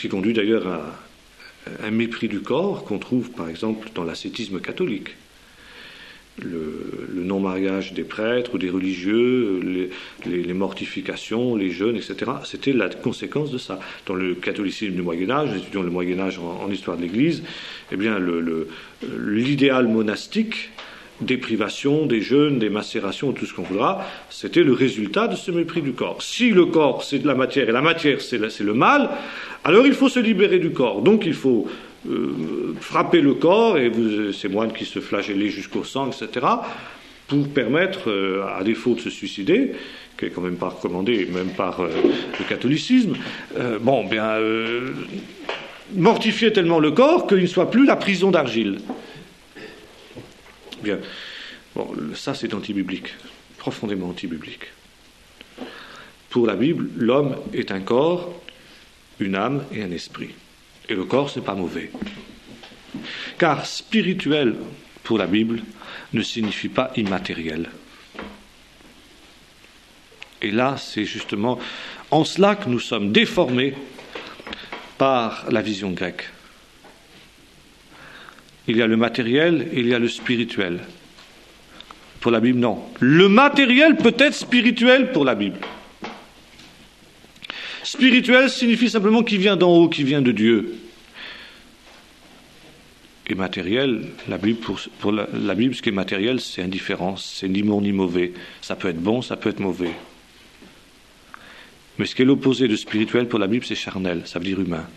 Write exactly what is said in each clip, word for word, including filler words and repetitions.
qui conduit d'ailleurs à un mépris du corps qu'on trouve par exemple dans l'ascétisme catholique. Le, le non-mariage des prêtres ou des religieux, les, les, les mortifications, les jeûnes, et cetera, c'était la conséquence de ça. Dans le catholicisme du Moyen-Âge, nous étudions le Moyen-Âge en, en histoire de l'Église, eh bien, le, le, l'idéal monastique des privations, des jeûnes, des macérations, tout ce qu'on voudra, c'était le résultat de ce mépris du corps. Si le corps, c'est de la matière, et la matière, c'est, la, c'est le mal, alors il faut se libérer du corps. Donc il faut euh, frapper le corps, et vous, ces moines qui se flagellaient jusqu'au sang, et cetera, pour permettre, euh, à défaut de se suicider, qui est quand même pas recommandé, même par euh, le catholicisme, euh, bon, bien, euh, mortifier tellement le corps qu'il ne soit plus la prison d'argile. Bien. Bon, ça c'est anti-biblique, profondément anti-biblique. Pour la Bible, l'homme est un corps, une âme et un esprit. Et le corps, ce n'est pas mauvais. Car spirituel, pour la Bible, ne signifie pas immatériel. Et là, c'est justement en cela que nous sommes déformés par la vision grecque. Il y a le matériel et il y a le spirituel. Pour la Bible, non. Le matériel peut être spirituel pour la Bible. Spirituel signifie simplement qu'il vient d'en haut, qu'il vient de Dieu. Et matériel, la Bible, pour, pour la, la Bible, ce qui est matériel, c'est indifférence, c'est ni bon ni mauvais. Ça peut être bon, ça peut être mauvais. Mais ce qui est l'opposé de spirituel pour la Bible, c'est charnel, ça veut dire humain.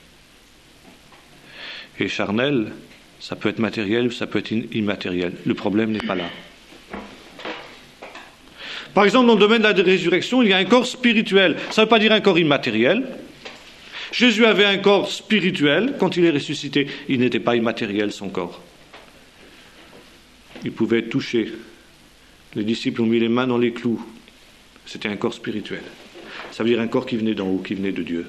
Et charnel, ça peut être matériel ou ça peut être immatériel. Le problème n'est pas là. Par exemple, dans le domaine de la résurrection, il y a un corps spirituel. Ça ne veut pas dire un corps immatériel. Jésus avait un corps spirituel. Quand il est ressuscité, il n'était pas immatériel, son corps. Il pouvait être touché. Les disciples ont mis les mains dans les clous. C'était un corps spirituel. Ça veut dire un corps qui venait d'en haut, qui venait de Dieu.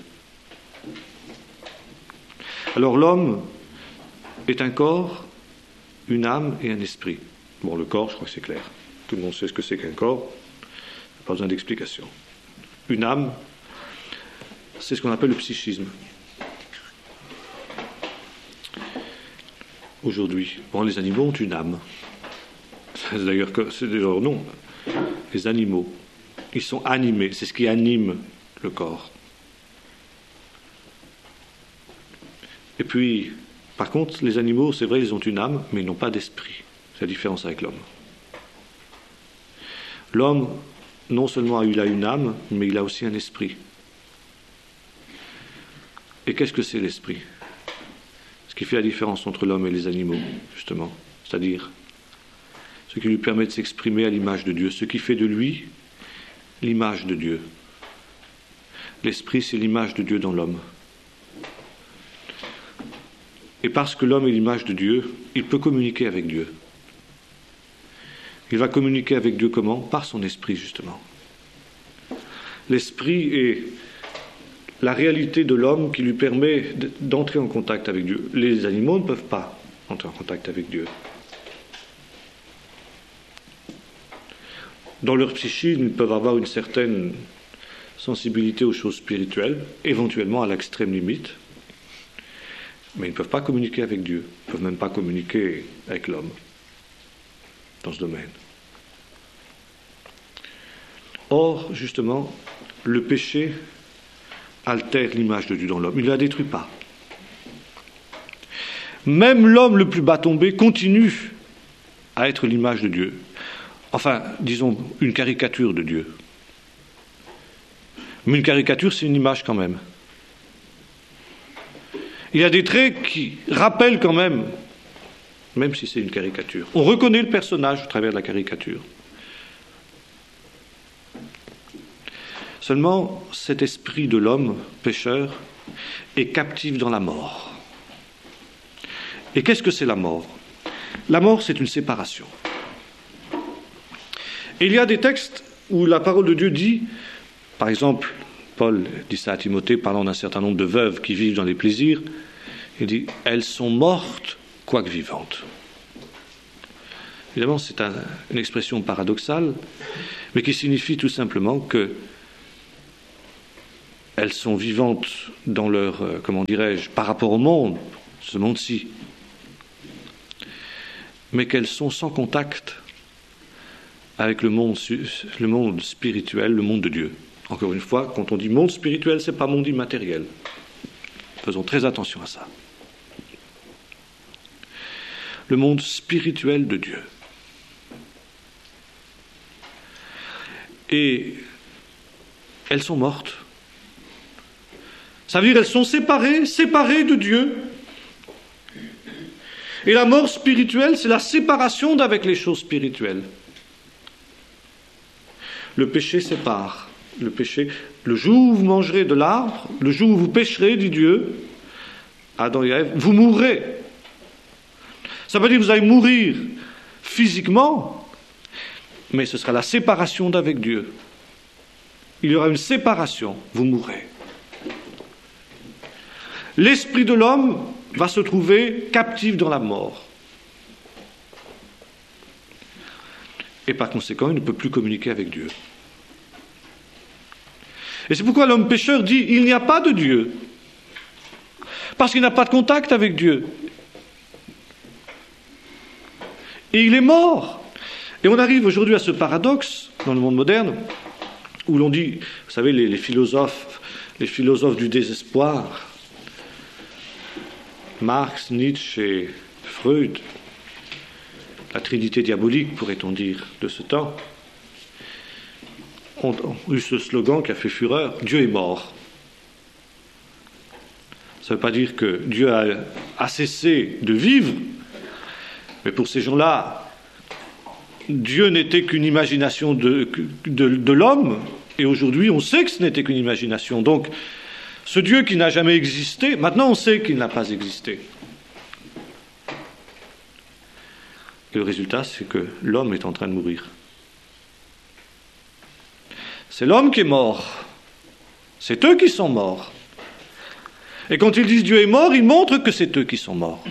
Alors l'homme est un corps, une âme et un esprit. Bon, le corps, je crois que c'est clair. Tout le monde sait ce que c'est qu'un corps. Pas besoin d'explication. Une âme, c'est ce qu'on appelle le psychisme. Aujourd'hui, bon, les animaux ont une âme. C'est d'ailleurs, c'est leur nom. Les animaux, ils sont animés. C'est ce qui anime le corps. Et puis, par contre, les animaux, c'est vrai, ils ont une âme, mais ils n'ont pas d'esprit. C'est la différence avec l'homme. L'homme, non seulement il a une âme, mais il a aussi un esprit. Et qu'est-ce que c'est l'esprit? Ce qui fait la différence entre l'homme et les animaux, justement. C'est-à-dire, ce qui lui permet de s'exprimer à l'image de Dieu, ce qui fait de lui l'image de Dieu. L'esprit, c'est l'image de Dieu dans l'homme. Et parce que l'homme est l'image de Dieu, il peut communiquer avec Dieu. Il va communiquer avec Dieu comment? Par son esprit, justement. L'esprit est la réalité de l'homme qui lui permet d'entrer en contact avec Dieu. Les animaux ne peuvent pas entrer en contact avec Dieu. Dans leur psychisme, ils peuvent avoir une certaine sensibilité aux choses spirituelles, éventuellement à l'extrême limite. Mais ils ne peuvent pas communiquer avec Dieu. Ils ne peuvent même pas communiquer avec l'homme dans ce domaine. Or, justement, le péché altère l'image de Dieu dans l'homme. Il ne la détruit pas. Même l'homme le plus bas tombé continue à être l'image de Dieu. Enfin, disons, une caricature de Dieu. Mais une caricature, c'est une image quand même. Il y a des traits qui rappellent quand même, même si c'est une caricature. On reconnaît le personnage au travers de la caricature. Seulement, cet esprit de l'homme, pécheur, est captif dans la mort. Et qu'est-ce que c'est la mort? La mort, c'est une séparation. Et il y a des textes où la parole de Dieu dit, par exemple, Paul dit ça à Timothée, parlant d'un certain nombre de veuves qui vivent dans les plaisirs, il dit « Elles sont mortes, quoique vivantes ». Évidemment, c'est un, une expression paradoxale, mais qui signifie tout simplement que elles sont vivantes dans leur, euh, comment dirais-je, par rapport au monde, ce monde-ci, mais qu'elles sont sans contact avec le monde, le monde spirituel, le monde de Dieu. Encore une fois, quand on dit monde spirituel, ce n'est pas monde immatériel. Faisons très attention à ça. Le monde spirituel de Dieu. Et elles sont mortes. Ça veut dire qu'elles sont séparées, séparées de Dieu. Et la mort spirituelle, c'est la séparation d'avec les choses spirituelles. Le péché sépare. Le péché, le jour où vous mangerez de l'arbre, le jour où vous pécherez, dit Dieu, Adam et Ève, vous mourrez. Ça veut dire que vous allez mourir physiquement, mais ce sera la séparation d'avec Dieu. Il y aura une séparation, vous mourrez. L'esprit de l'homme va se trouver captif dans la mort. Et par conséquent, il ne peut plus communiquer avec Dieu. Et c'est pourquoi l'homme pécheur dit « il n'y a pas de Dieu ». Parce qu'il n'a pas de contact avec Dieu. Et il est mort. Et on arrive aujourd'hui à ce paradoxe dans le monde moderne où l'on dit, vous savez, les, les philosophes, les philosophes du désespoir, Marx, Nietzsche et Freud, la trinité diabolique, pourrait-on dire, de ce temps, ont eu ce slogan qui a fait fureur, Dieu est mort. Ça ne veut pas dire que Dieu a, a cessé de vivre, mais pour ces gens-là, Dieu n'était qu'une imagination de, de, de l'homme, et aujourd'hui on sait que ce n'était qu'une imagination. Donc, ce Dieu qui n'a jamais existé, maintenant on sait qu'il n'a pas existé. Et le résultat, c'est que l'homme est en train de mourir. C'est l'homme qui est mort. C'est eux qui sont morts. Et quand ils disent Dieu est mort, ils montrent que c'est eux qui sont morts.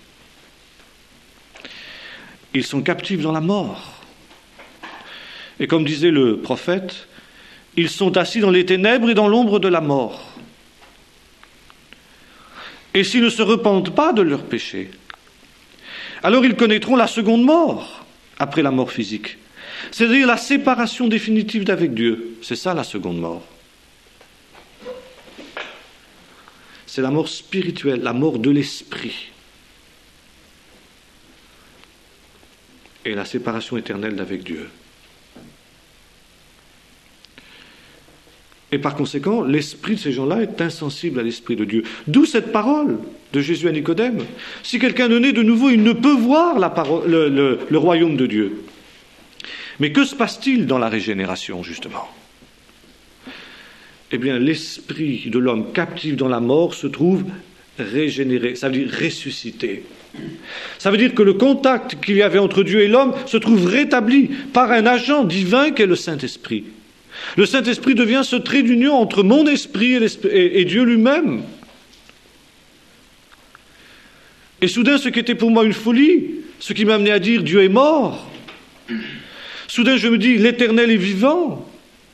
Ils sont captifs dans la mort. Et comme disait le prophète, ils sont assis dans les ténèbres et dans l'ombre de la mort. Et s'ils ne se repentent pas de leurs péchés, alors ils connaîtront la seconde mort, après la mort physique. C'est-à-dire la séparation définitive d'avec Dieu. C'est ça la seconde mort. C'est la mort spirituelle, la mort de l'esprit. Et la séparation éternelle d'avec Dieu. Et par conséquent, l'esprit de ces gens-là est insensible à l'esprit de Dieu. D'où cette parole de Jésus à Nicodème. Si quelqu'un est né de nouveau, il ne peut voir la parole, le, le, le royaume de Dieu. Mais que se passe-t-il dans la régénération, justement ? Eh bien, l'esprit de l'homme captif dans la mort se trouve régénéré, ça veut dire ressuscité. Ça veut dire que le contact qu'il y avait entre Dieu et l'homme se trouve rétabli par un agent divin qu'est le Saint-Esprit. Le Saint-Esprit devient ce trait d'union entre mon esprit et, et, et Dieu lui-même. Et soudain, ce qui était pour moi une folie, ce qui m'a amené à dire Dieu est mort, soudain je me dis l'Éternel est vivant,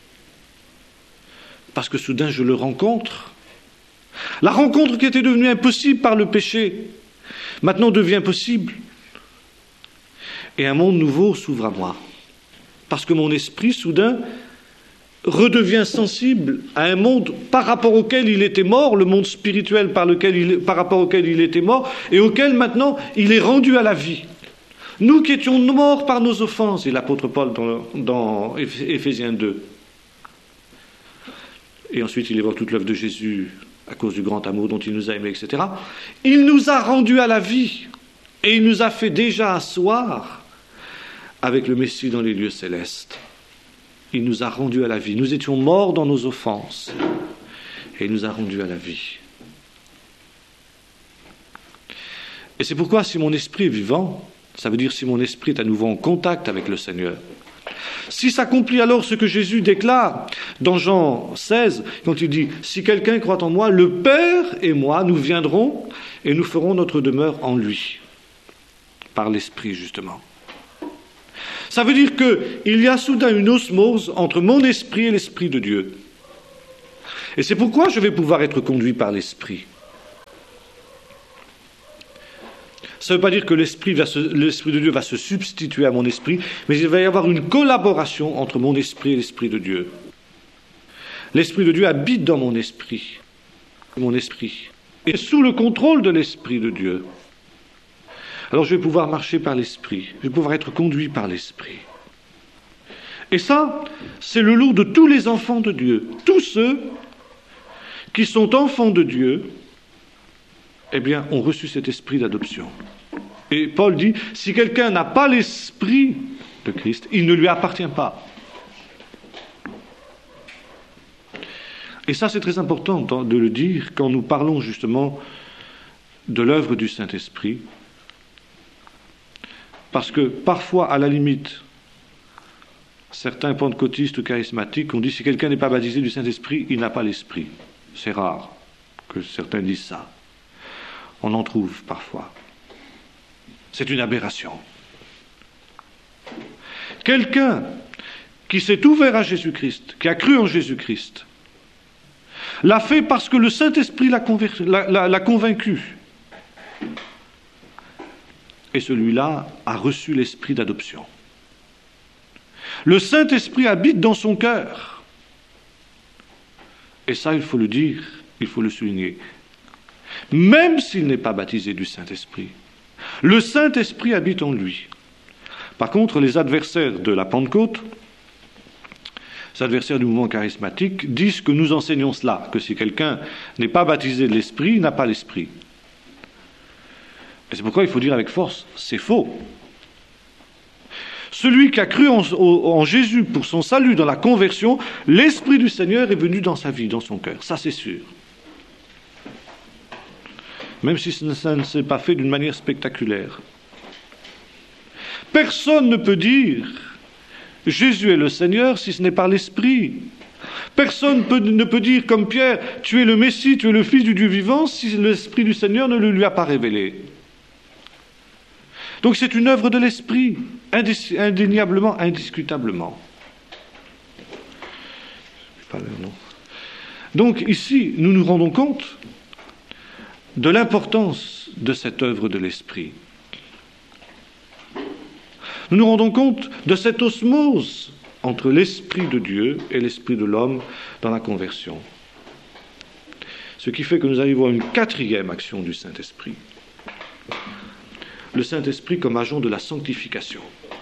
parce que soudain je le rencontre. La rencontre qui était devenue impossible par le péché, maintenant devient possible. Et un monde nouveau s'ouvre à moi, parce que mon esprit soudain redevient sensible à un monde par rapport auquel il était mort, le monde spirituel par, lequel il, par rapport auquel il était mort, et auquel maintenant il est rendu à la vie. Nous qui étions morts par nos offenses, et l'apôtre Paul dans, dans Éphésiens deux. Et ensuite il évoque toute l'œuvre de Jésus à cause du grand amour dont il nous a aimés, et cetera. Il nous a rendus à la vie, et il nous a fait déjà asseoir avec le Messie dans les lieux célestes. Il nous a rendus à la vie. Nous étions morts dans nos offenses. Et il nous a rendus à la vie. Et c'est pourquoi si mon esprit est vivant, ça veut dire si mon esprit est à nouveau en contact avec le Seigneur, si s'accomplit alors ce que Jésus déclare dans Jean seize, quand il dit « Si quelqu'un croit en moi, le Père et moi, nous viendrons et nous ferons notre demeure en lui. » Par l'Esprit, justement. Ça veut dire qu'il y a soudain une osmose entre mon esprit et l'Esprit de Dieu. Et c'est pourquoi je vais pouvoir être conduit par l'Esprit. Ça ne veut pas dire que l'esprit, va se, l'Esprit de Dieu va se substituer à mon esprit, mais il va y avoir une collaboration entre mon esprit et l'Esprit de Dieu. L'Esprit de Dieu habite dans mon esprit, mon esprit, et sous le contrôle de l'Esprit de Dieu. Alors je vais pouvoir marcher par l'Esprit, je vais pouvoir être conduit par l'Esprit. Et ça, c'est le lot de tous les enfants de Dieu. Tous ceux qui sont enfants de Dieu, eh bien, ont reçu cet esprit d'adoption. Et Paul dit, si quelqu'un n'a pas l'esprit de Christ, il ne lui appartient pas. Et ça, c'est très important de le dire quand nous parlons justement de l'œuvre du Saint-Esprit. Parce que parfois, à la limite, certains pentecôtistes ou charismatiques ont dit, si quelqu'un n'est pas baptisé du Saint-Esprit, il n'a pas l'esprit. C'est rare que certains disent ça. On en trouve parfois. C'est une aberration. Quelqu'un qui s'est ouvert à Jésus-Christ, qui a cru en Jésus-Christ, l'a fait parce que le Saint-Esprit l'a, conver- l'a, l'a, l'a convaincu. Et celui-là a reçu l'esprit d'adoption. Le Saint-Esprit habite dans son cœur. Et ça, il faut le dire, il faut le souligner. Même s'il n'est pas baptisé du Saint-Esprit, le Saint-Esprit habite en lui. Par contre, les adversaires de la Pentecôte, les adversaires du mouvement charismatique, disent que nous enseignons cela, que si quelqu'un n'est pas baptisé de l'Esprit, il n'a pas l'Esprit. Et c'est pourquoi il faut dire avec force, c'est faux. Celui qui a cru en, en Jésus pour son salut dans la conversion, l'Esprit du Seigneur est venu dans sa vie, dans son cœur. Ça, c'est sûr. Même si ça ne s'est pas fait d'une manière spectaculaire. Personne ne peut dire Jésus est le Seigneur si ce n'est par l'Esprit. Personne peut, ne peut dire comme Pierre, tu es le Messie, tu es le Fils du Dieu vivant, si l'Esprit du Seigneur ne le lui a pas révélé. Donc c'est une œuvre de l'Esprit, indéniablement, indiscutablement. Donc ici, nous nous rendons compte de l'importance de cette œuvre de l'Esprit. Nous nous rendons compte de cette osmose entre l'Esprit de Dieu et l'Esprit de l'homme dans la conversion. Ce qui fait que nous arrivons à une quatrième action du Saint-Esprit. Le Saint-Esprit comme agent de la sanctification.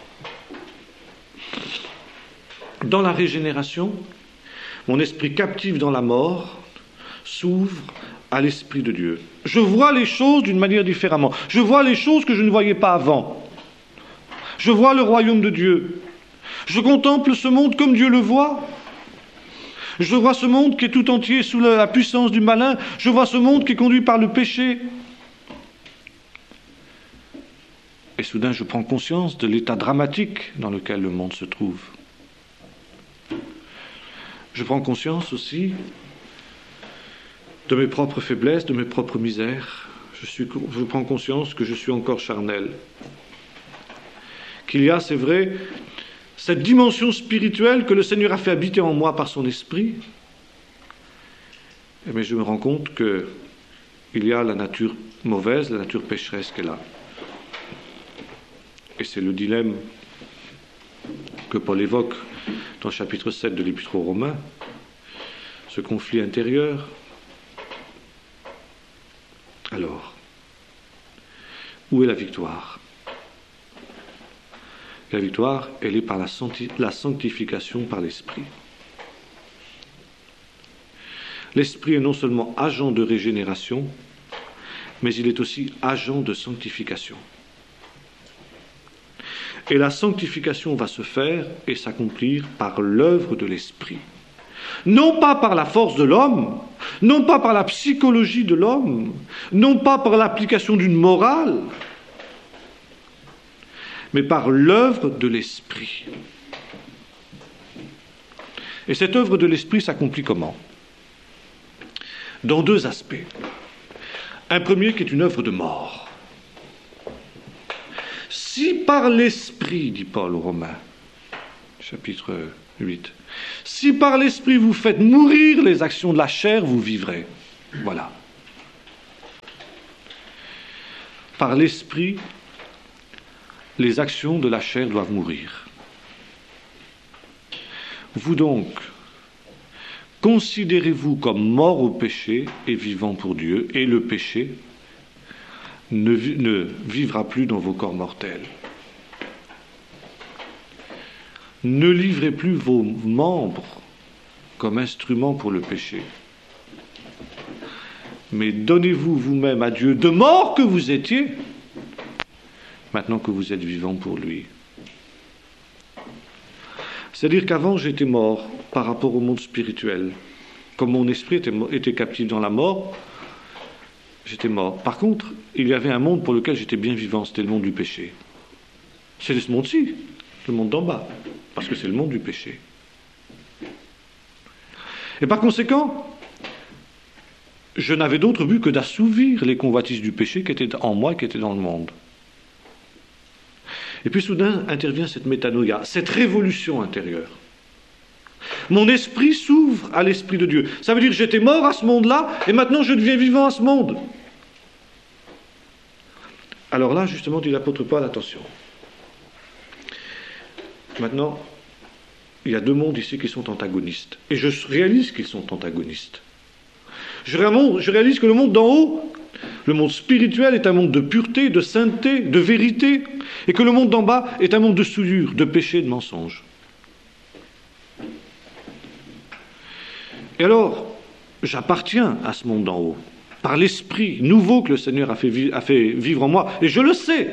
Dans la régénération, mon esprit captif dans la mort s'ouvre à l'Esprit de Dieu. Je vois les choses d'une manière différemment. Je vois les choses que je ne voyais pas avant. Je vois le royaume de Dieu. Je contemple ce monde comme Dieu le voit. Je vois ce monde qui est tout entier sous la puissance du malin. Je vois ce monde qui est conduit par le péché. Et soudain, je prends conscience de l'état dramatique dans lequel le monde se trouve. Je prends conscience aussi de mes propres faiblesses, de mes propres misères. Je, suis, je prends conscience que je suis encore charnel. Qu'il y a, c'est vrai, cette dimension spirituelle que le Seigneur a fait habiter en moi par son esprit. Mais je me rends compte qu'il y a la nature mauvaise, la nature pécheresse qui est là. Et c'est le dilemme que Paul évoque dans le chapitre sept de l'Épître aux Romains, ce conflit intérieur. Alors, où est la victoire ? La victoire, elle est par la, sancti- la sanctification par l'Esprit. L'Esprit est non seulement agent de régénération, mais il est aussi agent de sanctification. Et la sanctification va se faire et s'accomplir par l'œuvre de l'Esprit. Non pas par la force de l'homme, non pas par la psychologie de l'homme, non pas par l'application d'une morale, mais par l'œuvre de l'Esprit. Et cette œuvre de l'Esprit s'accomplit comment ? Dans deux aspects. Un premier qui est une œuvre de mort. Si par l'Esprit, dit Paul aux Romains, chapitre huit, Si par l'esprit vous faites mourir les actions de la chair, vous vivrez. Voilà. Par l'esprit, les actions de la chair doivent mourir. Vous donc, considérez-vous comme mort au péché et vivant pour Dieu, et le péché ne, ne vivra plus dans vos corps mortels. Ne livrez plus vos membres comme instruments pour le péché, mais donnez-vous vous-même à Dieu de mort que vous étiez, maintenant que vous êtes vivant pour lui. C'est-à-dire qu'avant j'étais mort par rapport au monde spirituel. Comme mon esprit était, était captif dans la mort, j'étais mort. Par contre, il y avait un monde pour lequel j'étais bien vivant, c'était le monde du péché. C'est ce monde-ci, le monde d'en bas, parce que c'est le monde du péché. Et par conséquent, je n'avais d'autre but que d'assouvir les convoitises du péché qui étaient en moi et qui étaient dans le monde. Et puis soudain intervient cette métanoïa, cette révolution intérieure. Mon esprit s'ouvre à l'esprit de Dieu. Ça veut dire que j'étais mort à ce monde-là et maintenant je deviens vivant à ce monde. Alors là, justement, dit l'apôtre Paul, attention. Maintenant, il y a deux mondes ici qui sont antagonistes. Et je réalise qu'ils sont antagonistes. Je réalise que le monde d'en haut, le monde spirituel, est un monde de pureté, de sainteté, de vérité, et que le monde d'en bas est un monde de souillure, de péché, de mensonge. Et alors, j'appartiens à ce monde d'en haut, par l'esprit nouveau que le Seigneur a fait, vi- a fait vivre en moi, et je le sais.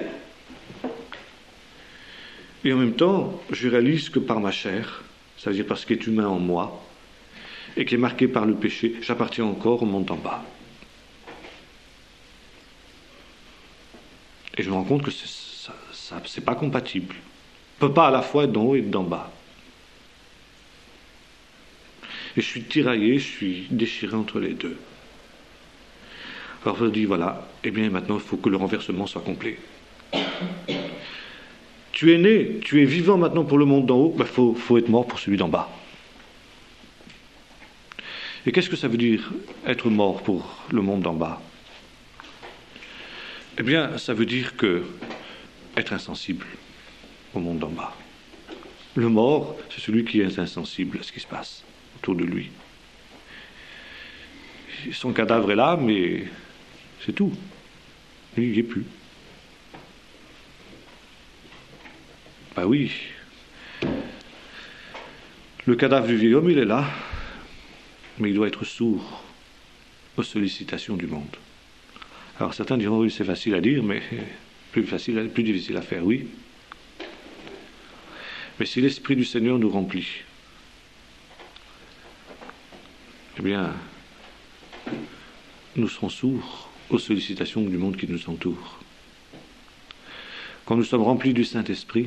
Et en même temps, je réalise que par ma chair, ça veut dire par ce qui est humain en moi, et qui est marqué par le péché, j'appartiens encore au monde d'en bas. Et je me rends compte que c'est, ça, ça, c'est pas compatible. On ne peut pas à la fois être d'en haut et d'en bas. Et je suis tiraillé, je suis déchiré entre les deux. Alors je dis, voilà, eh bien maintenant il faut que le renversement soit complet. Tu es né, tu es vivant maintenant pour le monde d'en haut, il ben faut, faut être mort pour celui d'en bas. Et qu'est-ce que ça veut dire, être mort pour le monde d'en bas? Eh bien, ça veut dire que être insensible au monde d'en bas. Le mort, c'est celui qui est insensible à ce qui se passe autour de lui. Son cadavre est là, mais c'est tout. Il n'y est plus. Ben oui. Le cadavre du vieil homme, il est là, mais il doit être sourd aux sollicitations du monde. Alors certains diront, oui, c'est facile à dire, mais plus facile, plus difficile à faire, oui. Mais si l'Esprit du Seigneur nous remplit, eh bien, nous serons sourds aux sollicitations du monde qui nous entoure. Quand nous sommes remplis du Saint-Esprit,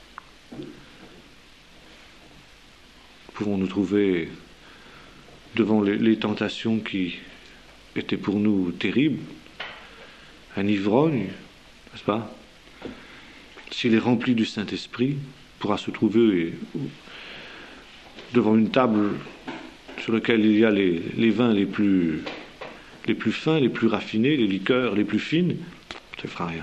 pouvons nous trouver devant les, les tentations qui étaient pour nous terribles, un ivrogne, n'est-ce pas? S'il est rempli du Saint-Esprit, pourra se trouver devant une table sur laquelle il y a les, les vins les plus, les plus fins, les plus raffinés, les liqueurs les plus fines, ça ne fera rien.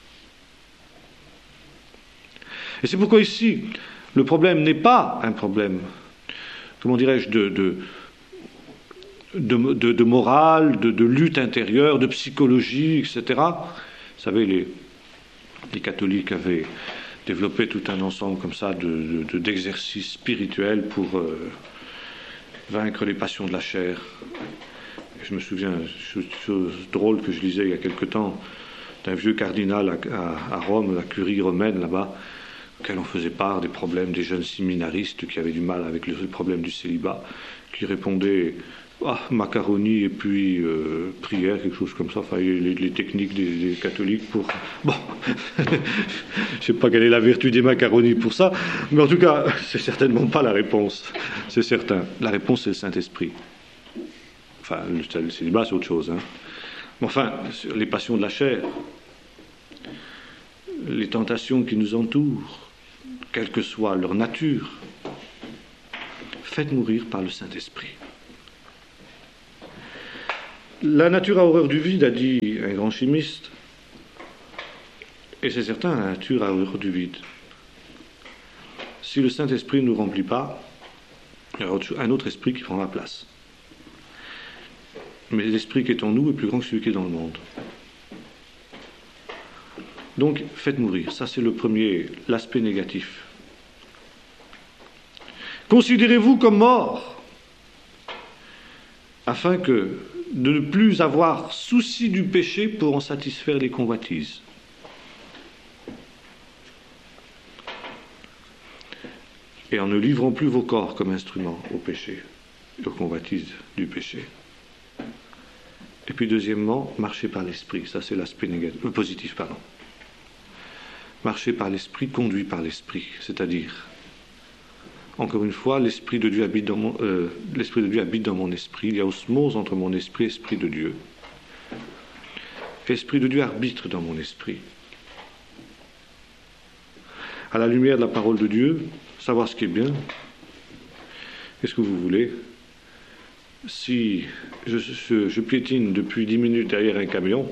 Et c'est pourquoi ici, le problème n'est pas un problème, comment dirais-je, de, de, de, de, de morale, de, de lutte intérieure, de psychologie, et cetera. Vous savez, les, les catholiques avaient développé tout un ensemble comme ça de, de, d'exercices spirituels pour euh, vaincre les passions de la chair. Et je me souviens, une chose drôle que je lisais il y a quelque temps, d'un vieux cardinal à, à, à Rome, la curie romaine là-bas, auquel on faisait part des problèmes des jeunes séminaristes qui avaient du mal avec le problème du célibat, qui répondaient ah, macaroni et puis euh, prière, quelque chose comme ça, enfin les, les techniques des, des catholiques pour... Bon, je ne sais pas quelle est la vertu des macaronis pour ça, mais en tout cas, c'est certainement pas la réponse, c'est certain. La réponse, c'est le Saint-Esprit. Enfin, le, le célibat, c'est autre chose. Hein. Mais enfin, les passions de la chair, les tentations qui nous entourent, quelle que soit leur nature, faites mourir par le Saint-Esprit. La nature a horreur du vide, a dit un grand chimiste, et c'est certain, la nature a horreur du vide. Si le Saint-Esprit ne nous remplit pas, il y aura un autre esprit qui prendra place. Mais l'esprit qui est en nous est plus grand que celui qui est dans le monde. Donc, faites mourir. Ça, c'est le premier, l'aspect négatif. Considérez-vous comme mort, afin que de ne plus avoir souci du péché pour en satisfaire les convoitises. Et en ne livrant plus vos corps comme instruments au péché, aux convoitises du péché. Et puis deuxièmement, marcher par l'esprit. Ça, c'est l'aspect négatif, euh, positif, pardon. Marcher par l'esprit, conduit par l'esprit, c'est-à-dire, encore une fois, l'esprit de Dieu habite dans mon, euh, l'esprit de Dieu habite dans mon esprit. Il y a osmose entre mon esprit et l'esprit de Dieu. L'esprit de Dieu arbitre dans mon esprit. À la lumière de la parole de Dieu, savoir ce qui est bien. Qu'est-ce que vous voulez? Si je, je, je piétine depuis dix minutes derrière un camion,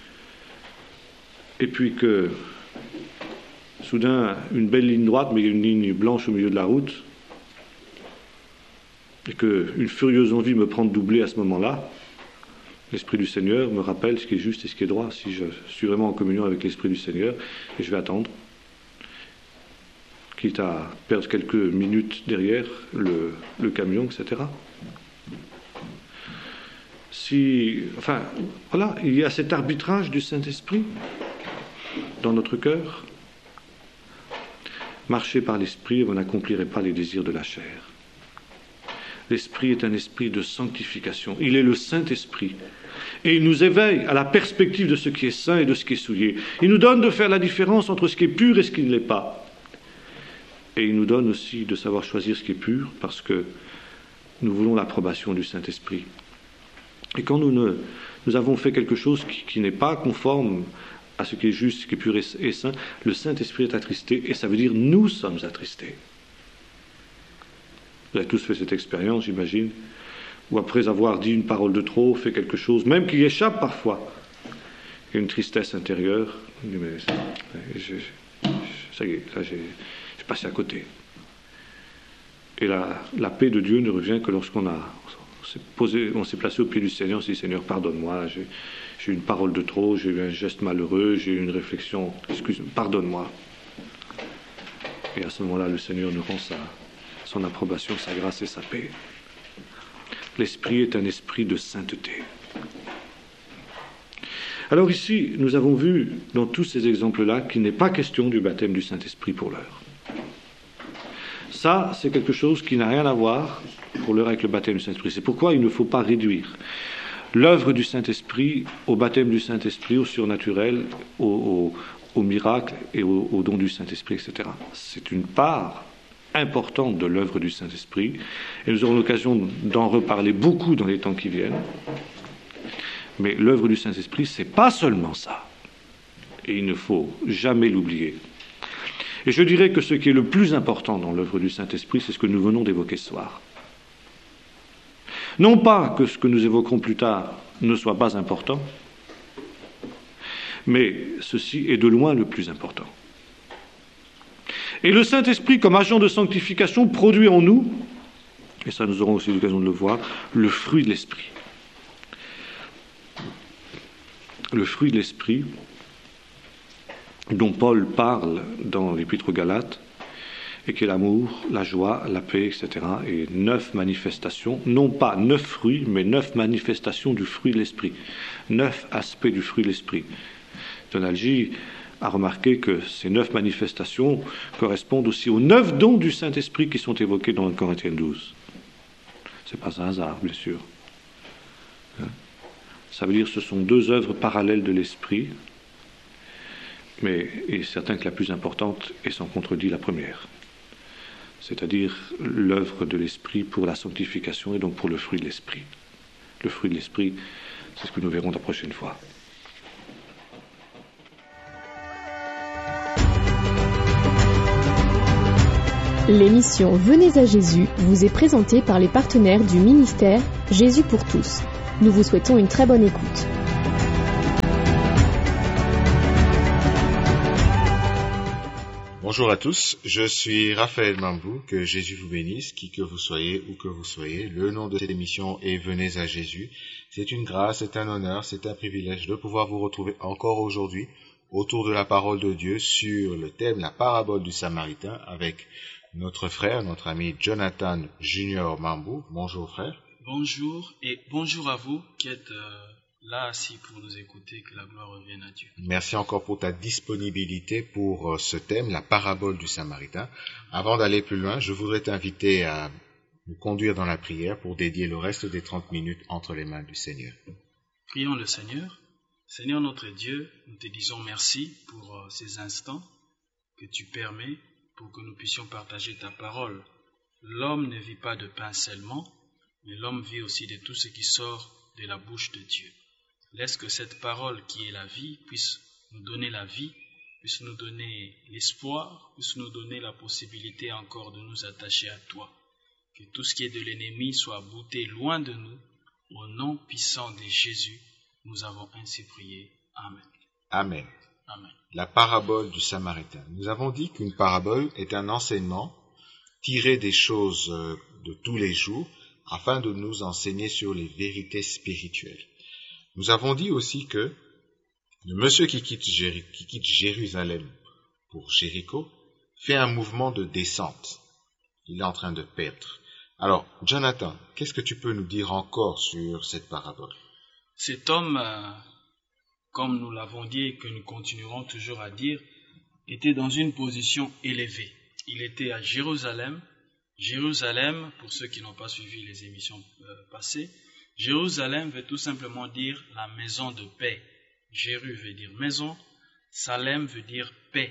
et puis que soudain une belle ligne droite, mais une ligne blanche au milieu de la route, et qu'une furieuse envie me prend de doubler à ce moment-là, l'Esprit du Seigneur me rappelle ce qui est juste et ce qui est droit, si je suis vraiment en communion avec l'Esprit du Seigneur, et je vais attendre, quitte à perdre quelques minutes derrière le, le camion, et cetera. Si, enfin, voilà, il y a cet arbitrage du Saint-Esprit dans notre cœur. Marchez par l'Esprit et vous n'accomplirez pas les désirs de la chair. L'Esprit est un esprit de sanctification. Il est le Saint-Esprit. Et il nous éveille à la perspective de ce qui est saint et de ce qui est souillé. Il nous donne de faire la différence entre ce qui est pur et ce qui ne l'est pas. Et il nous donne aussi de savoir choisir ce qui est pur, parce que nous voulons l'approbation du Saint-Esprit. Et quand nous, ne, nous avons fait quelque chose qui, qui n'est pas conforme à ce qui est juste, ce qui est pur et, et saint, le Saint-Esprit est attristé, et ça veut dire nous sommes attristés. Vous avez tous fait cette expérience, j'imagine, où après avoir dit une parole de trop, fait quelque chose, même qui échappe parfois, il y a une tristesse intérieure. Mais, je, je, ça y est, là j'ai, j'ai passé à côté. Et la, la paix de Dieu ne revient que lorsqu'on a, on s'est posé, on s'est placé au pied du Seigneur, on s'est dit Seigneur, pardonne-moi, j'ai, j'ai eu une parole de trop, j'ai eu un geste malheureux, j'ai eu une réflexion, excuse-moi, pardonne-moi. Et à ce moment-là, le Seigneur nous rend sa, son approbation, sa grâce et sa paix. L'esprit est un esprit de sainteté. Alors ici, nous avons vu dans tous ces exemples-là qu'il n'est pas question du baptême du Saint-Esprit pour l'heure. Ça, c'est quelque chose qui n'a rien à voir pour l'heure avec le baptême du Saint-Esprit. C'est pourquoi il ne faut pas réduire l'œuvre du Saint-Esprit au baptême du Saint-Esprit, au surnaturel, au, au, au miracle et au, au don du Saint-Esprit, et cetera. C'est une part importante de l'œuvre du Saint-Esprit, et nous aurons l'occasion d'en reparler beaucoup dans les temps qui viennent. Mais l'œuvre du Saint-Esprit, c'est pas seulement ça, et il ne faut jamais l'oublier. Et je dirais que ce qui est le plus important dans l'œuvre du Saint-Esprit, c'est ce que nous venons d'évoquer ce soir. Non pas que ce que nous évoquerons plus tard ne soit pas important, mais ceci est de loin le plus important. Et le Saint-Esprit, comme agent de sanctification, produit en nous, et ça nous aurons aussi l'occasion de le voir, le fruit de l'Esprit. Le fruit de l'Esprit, dont Paul parle dans l'Épître aux Galates, et qui est l'amour, la joie, la paix, et cetera, et neuf manifestations, non pas neuf fruits, mais neuf manifestations du fruit de l'Esprit, neuf aspects du fruit de l'Esprit. Donalgie a remarqué que ces neuf manifestations correspondent aussi aux neuf dons du Saint-Esprit qui sont évoqués dans le Corinthiens douze. Ce n'est pas un hasard, bien sûr. Ça veut dire que ce sont deux œuvres parallèles de l'Esprit, mais il est certain que la plus importante est sans contredit la première, c'est-à-dire l'œuvre de l'Esprit pour la sanctification et donc pour le fruit de l'Esprit. Le fruit de l'Esprit, c'est ce que nous verrons la prochaine fois. L'émission Venez à Jésus vous est présentée par les partenaires du ministère Jésus pour tous. Nous vous souhaitons une très bonne écoute. Bonjour à tous, je suis Raphaël Mambou, que Jésus vous bénisse, qui que vous soyez, où que vous soyez. Le nom de cette émission est Venez à Jésus. C'est une grâce, c'est un honneur, c'est un privilège de pouvoir vous retrouver encore aujourd'hui autour de la parole de Dieu sur le thème La parabole du Samaritain avec notre frère, notre ami Jonathan Junior Mambou. Bonjour frère. Bonjour et bonjour à vous qui êtes euh, là assis pour nous écouter, que la gloire revienne à Dieu. Merci encore pour ta disponibilité pour euh, ce thème, la parabole du Samaritain. Avant d'aller plus loin, je voudrais t'inviter à nous conduire dans la prière pour dédier le reste des trente minutes entre les mains du Seigneur. Prions le Seigneur. Seigneur notre Dieu, nous te disons merci pour euh, ces instants que tu permets pour que nous puissions partager ta parole. L'homme ne vit pas de pain seulement, mais l'homme vit aussi de tout ce qui sort de la bouche de Dieu. Laisse que cette parole qui est la vie puisse nous donner la vie, puisse nous donner l'espoir, puisse nous donner la possibilité encore de nous attacher à toi. Que tout ce qui est de l'ennemi soit bouté loin de nous. Au nom puissant de Jésus, nous avons ainsi prié. Amen. Amen. Amen. La parabole du Samaritain. Nous avons dit qu'une parabole est un enseignement tiré des choses de tous les jours afin de nous enseigner sur les vérités spirituelles. Nous avons dit aussi que le monsieur qui quitte, Jéri- qui quitte Jérusalem pour Jéricho fait un mouvement de descente. Il est en train de perdre. Alors, Jonathan, qu'est-ce que tu peux nous dire encore sur cette parabole? Cet homme, euh, comme nous l'avons dit et que nous continuerons toujours à dire, était dans une position élevée. Il était à Jérusalem. Jérusalem, pour ceux qui n'ont pas suivi les émissions euh, passées, Jérusalem veut tout simplement dire la maison de paix. Jéru veut dire maison, Salem veut dire paix.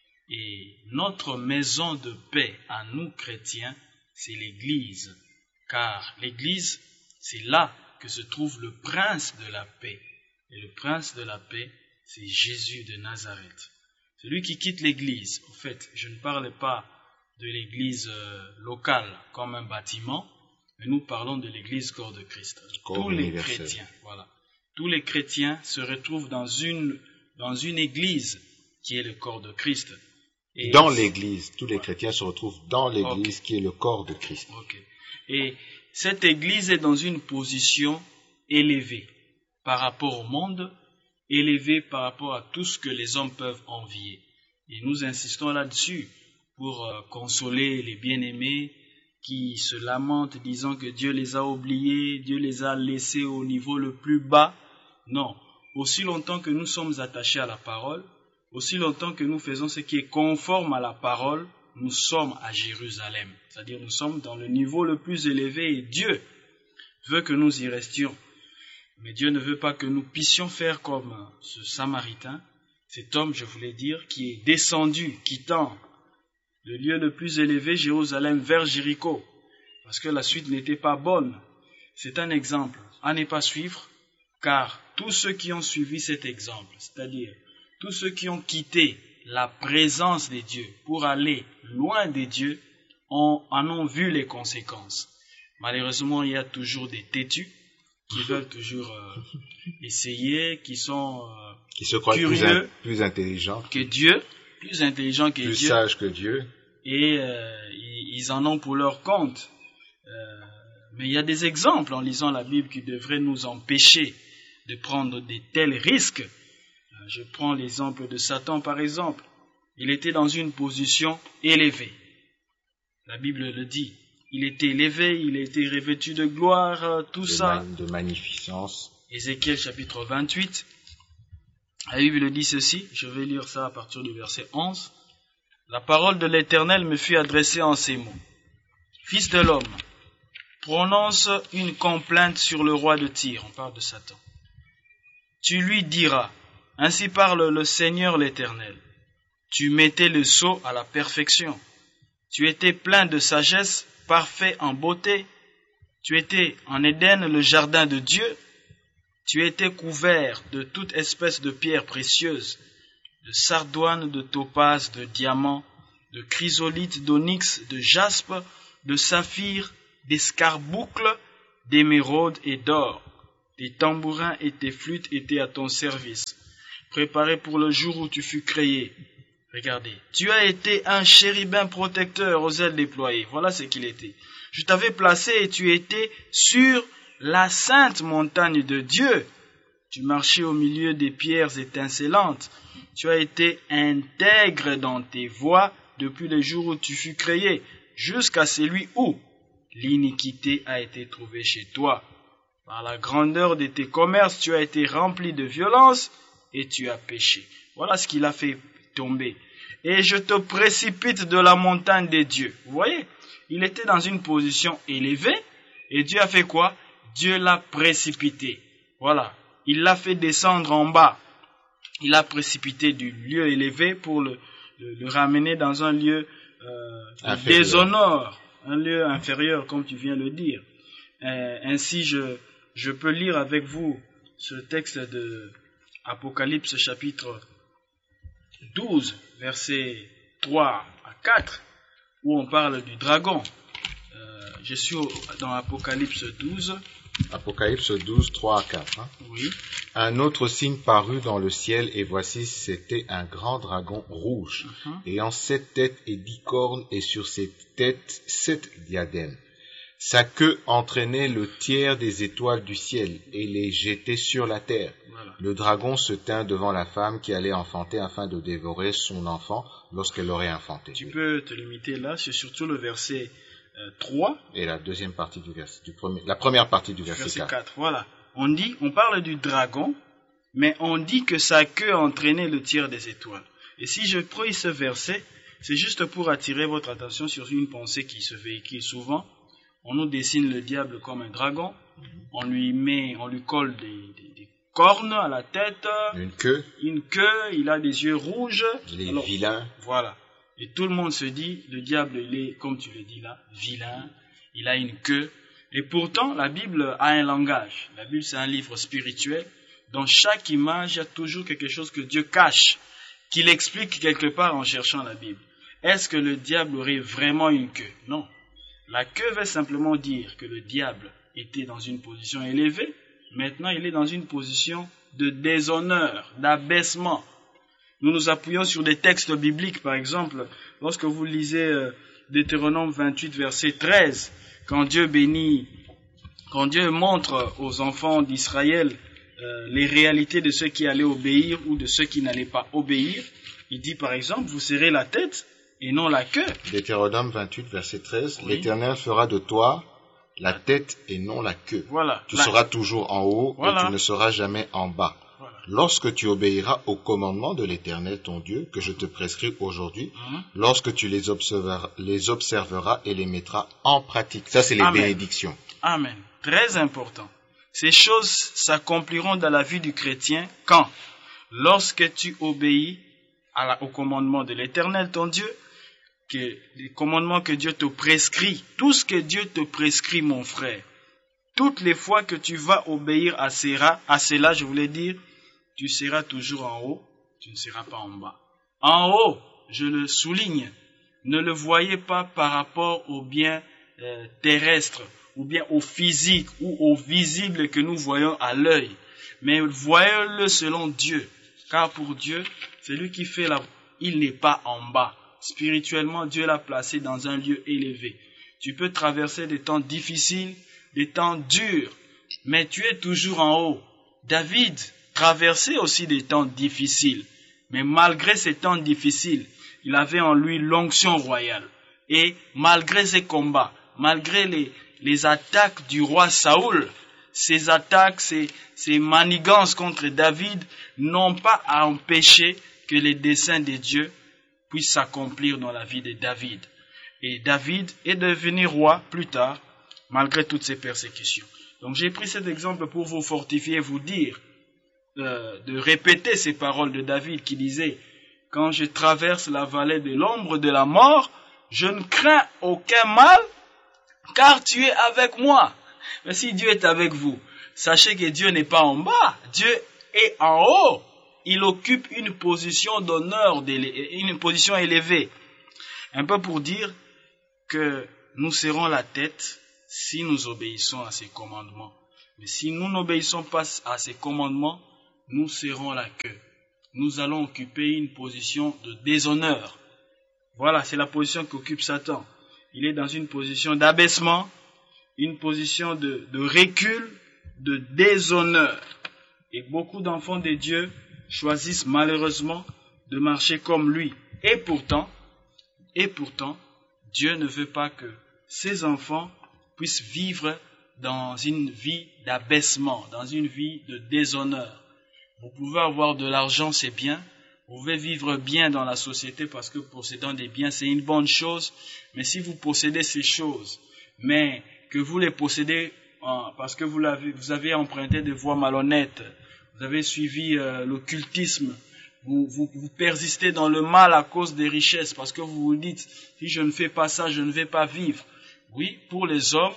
Et notre maison de paix à nous chrétiens, c'est l'Église. Car l'Église, c'est là que se trouve le prince de la paix. Et le prince de la paix, c'est Jésus de Nazareth. Celui qui quitte l'Église, en fait, je ne parle pas de l'Église euh, locale comme un bâtiment, mais nous parlons de l'Église corps de Christ. Tous les universel. chrétiens, voilà. Tous les chrétiens se retrouvent dans une, dans une Église qui est le corps de Christ. Et dans l'Église, tous les ouais. chrétiens se retrouvent dans l'Église okay. qui est le corps de Christ. Okay. Et cette Église est dans une position élevée par rapport au monde, élevée par rapport à tout ce que les hommes peuvent envier. Et nous insistons là-dessus pour euh, consoler les bien-aimés qui se lamentent disant que Dieu les a oubliés, Dieu les a laissés au niveau le plus bas. Non, aussi longtemps que nous sommes attachés à la parole, aussi longtemps que nous faisons ce qui est conforme à la parole, nous sommes à Jérusalem. C'est-à-dire nous sommes dans le niveau le plus élevé et Dieu veut que nous y restions. Mais Dieu ne veut pas que nous puissions faire comme ce Samaritain, cet homme, je voulais dire, qui est descendu, quittant le lieu le plus élevé, Jérusalem, vers Jéricho, parce que la suite n'était pas bonne. C'est un exemple à ne pas suivre, car tous ceux qui ont suivi cet exemple, c'est-à-dire tous ceux qui ont quitté la présence des dieux pour aller loin des dieux, ont, en ont vu les conséquences. Malheureusement, il y a toujours des têtus qui veulent toujours euh, essayer, qui sont euh, qui se croient curieux, plus, in, plus intelligents que Dieu, plus intelligents que plus Dieu, sages que Dieu, et euh, ils, ils en ont pour leur compte. Euh, mais il y a des exemples en lisant la Bible qui devraient nous empêcher de prendre de tels risques. Euh, je prends l'exemple de Satan par exemple. Il était dans une position élevée. La Bible le dit. Il était élevé, il était revêtu de gloire, tout de ça. Man, de magnificence. Ézéchiel chapitre vingt-huit. La Bible dit ceci, je vais lire ça à partir du verset onze. La parole de l'Éternel me fut adressée en ces mots. Fils de l'homme, prononce une complainte sur le roi de Tyr. On parle de Satan. Tu lui diras, ainsi parle le Seigneur l'Éternel. Tu mettais le sceau à la perfection. Tu étais plein de sagesse, parfait en beauté. Tu étais en Éden, le jardin de Dieu. Tu étais couvert de toute espèce de pierres précieuses, de sardoine, de topaze, de diamant, de chrysolite, d'onyx, de jaspe, de saphir, d'escarboucle, d'émeraude et d'or. Tes tambourins et tes flûtes étaient à ton service, préparés pour le jour où tu fus créé. Regardez, tu as été un chérubin protecteur aux ailes déployées. Voilà ce qu'il était. Je t'avais placé et tu étais sur la sainte montagne de Dieu. Tu marchais au milieu des pierres étincelantes. Tu as été intègre dans tes voies depuis le jour où tu fus créé, jusqu'à celui où l'iniquité a été trouvée chez toi. Par la grandeur de tes commerces, tu as été rempli de violence et tu as péché. Voilà ce qu'il a fait tomber. Et je te précipite de la montagne des dieux. Vous voyez, il était dans une position élevée et Dieu a fait quoi? Dieu l'a précipité. Voilà, il l'a fait descendre en bas. Il l'a précipité du lieu élevé pour le, le, le ramener dans un lieu euh, de déshonneur, un lieu inférieur, comme tu viens de le dire. Euh, ainsi, je, je peux lire avec vous ce texte de Apocalypse chapitre douze, versets trois à quatre, où on parle du dragon. Euh, je suis au, dans Apocalypse douze. Apocalypse douze, trois à quatre. Hein? Oui. Un autre signe parut dans le ciel, et voici, c'était un grand dragon rouge, uh-huh. ayant sept têtes et dix cornes, et sur ses têtes sept diadèmes. Sa queue entraînait le tiers des étoiles du ciel, et les jetait sur la terre. Voilà. Le dragon se tint devant la femme qui allait enfanter, afin de dévorer son enfant lorsqu'elle l'aurait enfanté. Tu oui. peux te limiter là, c'est surtout le verset euh, trois. Et la deuxième partie du verset, du premier, la première partie du verset, verset quatre. quatre. Voilà. On dit, on parle du dragon, mais on dit que sa queue entraînait le tiers des étoiles. Et si je prends ce verset, c'est juste pour attirer votre attention sur une pensée qui se véhicule souvent. On nous dessine le diable comme un dragon, on lui met, on lui colle des, des, des cornes à la tête, une queue, une queue, il a des yeux rouges. Il est Alors, vilain. Voilà. Et tout le monde se dit, le diable, il est, comme tu le dis là, vilain, il a une queue. Et pourtant, la Bible a un langage. La Bible, c'est un livre spirituel. Dans chaque image, il y a toujours quelque chose que Dieu cache, qu'il explique quelque part en cherchant la Bible. Est-ce que le diable aurait vraiment une queue? Non. La queue veut simplement dire que le diable était dans une position élevée. Maintenant, il est dans une position de déshonneur, d'abaissement. Nous nous appuyons sur des textes bibliques, par exemple, lorsque vous lisez euh, Deutéronome vingt-huit, verset treize, quand Dieu bénit, quand Dieu montre aux enfants d'Israël euh, les réalités de ceux qui allaient obéir ou de ceux qui n'allaient pas obéir, il dit par exemple, vous serrez la tête et non la queue. Deutéronome vingt-huit, verset treize, oui. L'Éternel fera de toi la tête et non la queue. Voilà. Tu la... seras toujours en haut voilà. et tu ne seras jamais en bas. Voilà. Lorsque tu obéiras aux commandements de l'Éternel ton Dieu, que je te prescris aujourd'hui, mmh. lorsque tu les observeras, les observeras et les mettras en pratique. Ça, c'est les Amen. Bénédictions. Amen. Très important. Ces choses s'accompliront dans la vie du chrétien quand? Lorsque tu obéis à la, au commandement de l'Éternel ton Dieu, que les commandements que Dieu te prescrit, tout ce que Dieu te prescrit, mon frère, toutes les fois que tu vas obéir à cela, à cela, je voulais dire, tu seras toujours en haut, tu ne seras pas en bas. En haut, je le souligne, ne le voyez pas par rapport au bien euh, terrestre, ou bien au physique, ou au visible que nous voyons à l'œil, mais voyez-le selon Dieu, car pour Dieu, c'est lui qui fait la... il n'est pas en bas. Spirituellement, Dieu l'a placé dans un lieu élevé. Tu peux traverser des temps difficiles, des temps durs, mais tu es toujours en haut. David traversait aussi des temps difficiles, mais malgré ces temps difficiles, il avait en lui l'onction royale. Et malgré ces combats, malgré les, les attaques du roi Saoul, ces attaques, ces, ces manigances contre David n'ont pas empêché que les desseins de Dieu puissent s'accomplir dans la vie de David. Et David est devenu roi plus tard, malgré toutes ces persécutions. Donc j'ai pris cet exemple pour vous fortifier, vous dire, euh, de répéter ces paroles de David qui disait, « Quand je traverse la vallée de l'ombre de la mort, je ne crains aucun mal, car tu es avec moi. » Mais si Dieu est avec vous, sachez que Dieu n'est pas en bas, Dieu est en haut. Il occupe une position d'honneur, une position élevée. Un peu pour dire que nous serons la tête si nous obéissons à ses commandements. Mais si nous n'obéissons pas à ses commandements, nous serons la queue. Nous allons occuper une position de déshonneur. Voilà, c'est la position qu'occupe Satan. Il est dans une position d'abaissement, une position de, de recul, de déshonneur. Et beaucoup d'enfants de Dieu choisissent malheureusement de marcher comme lui. Et pourtant, et pourtant, Dieu ne veut pas que ses enfants puissent vivre dans une vie d'abaissement, dans une vie de déshonneur. Vous pouvez avoir de l'argent, c'est bien. Vous pouvez vivre bien dans la société parce que possédant des biens, c'est une bonne chose. Mais si vous possédez ces choses, mais que vous les possédez parce que vous, l'avez, vous avez emprunté des voies malhonnêtes, vous avez suivi euh, l'occultisme, vous, vous, vous persistez dans le mal à cause des richesses parce que vous vous dites, si je ne fais pas ça, je ne vais pas vivre. Oui, pour les hommes,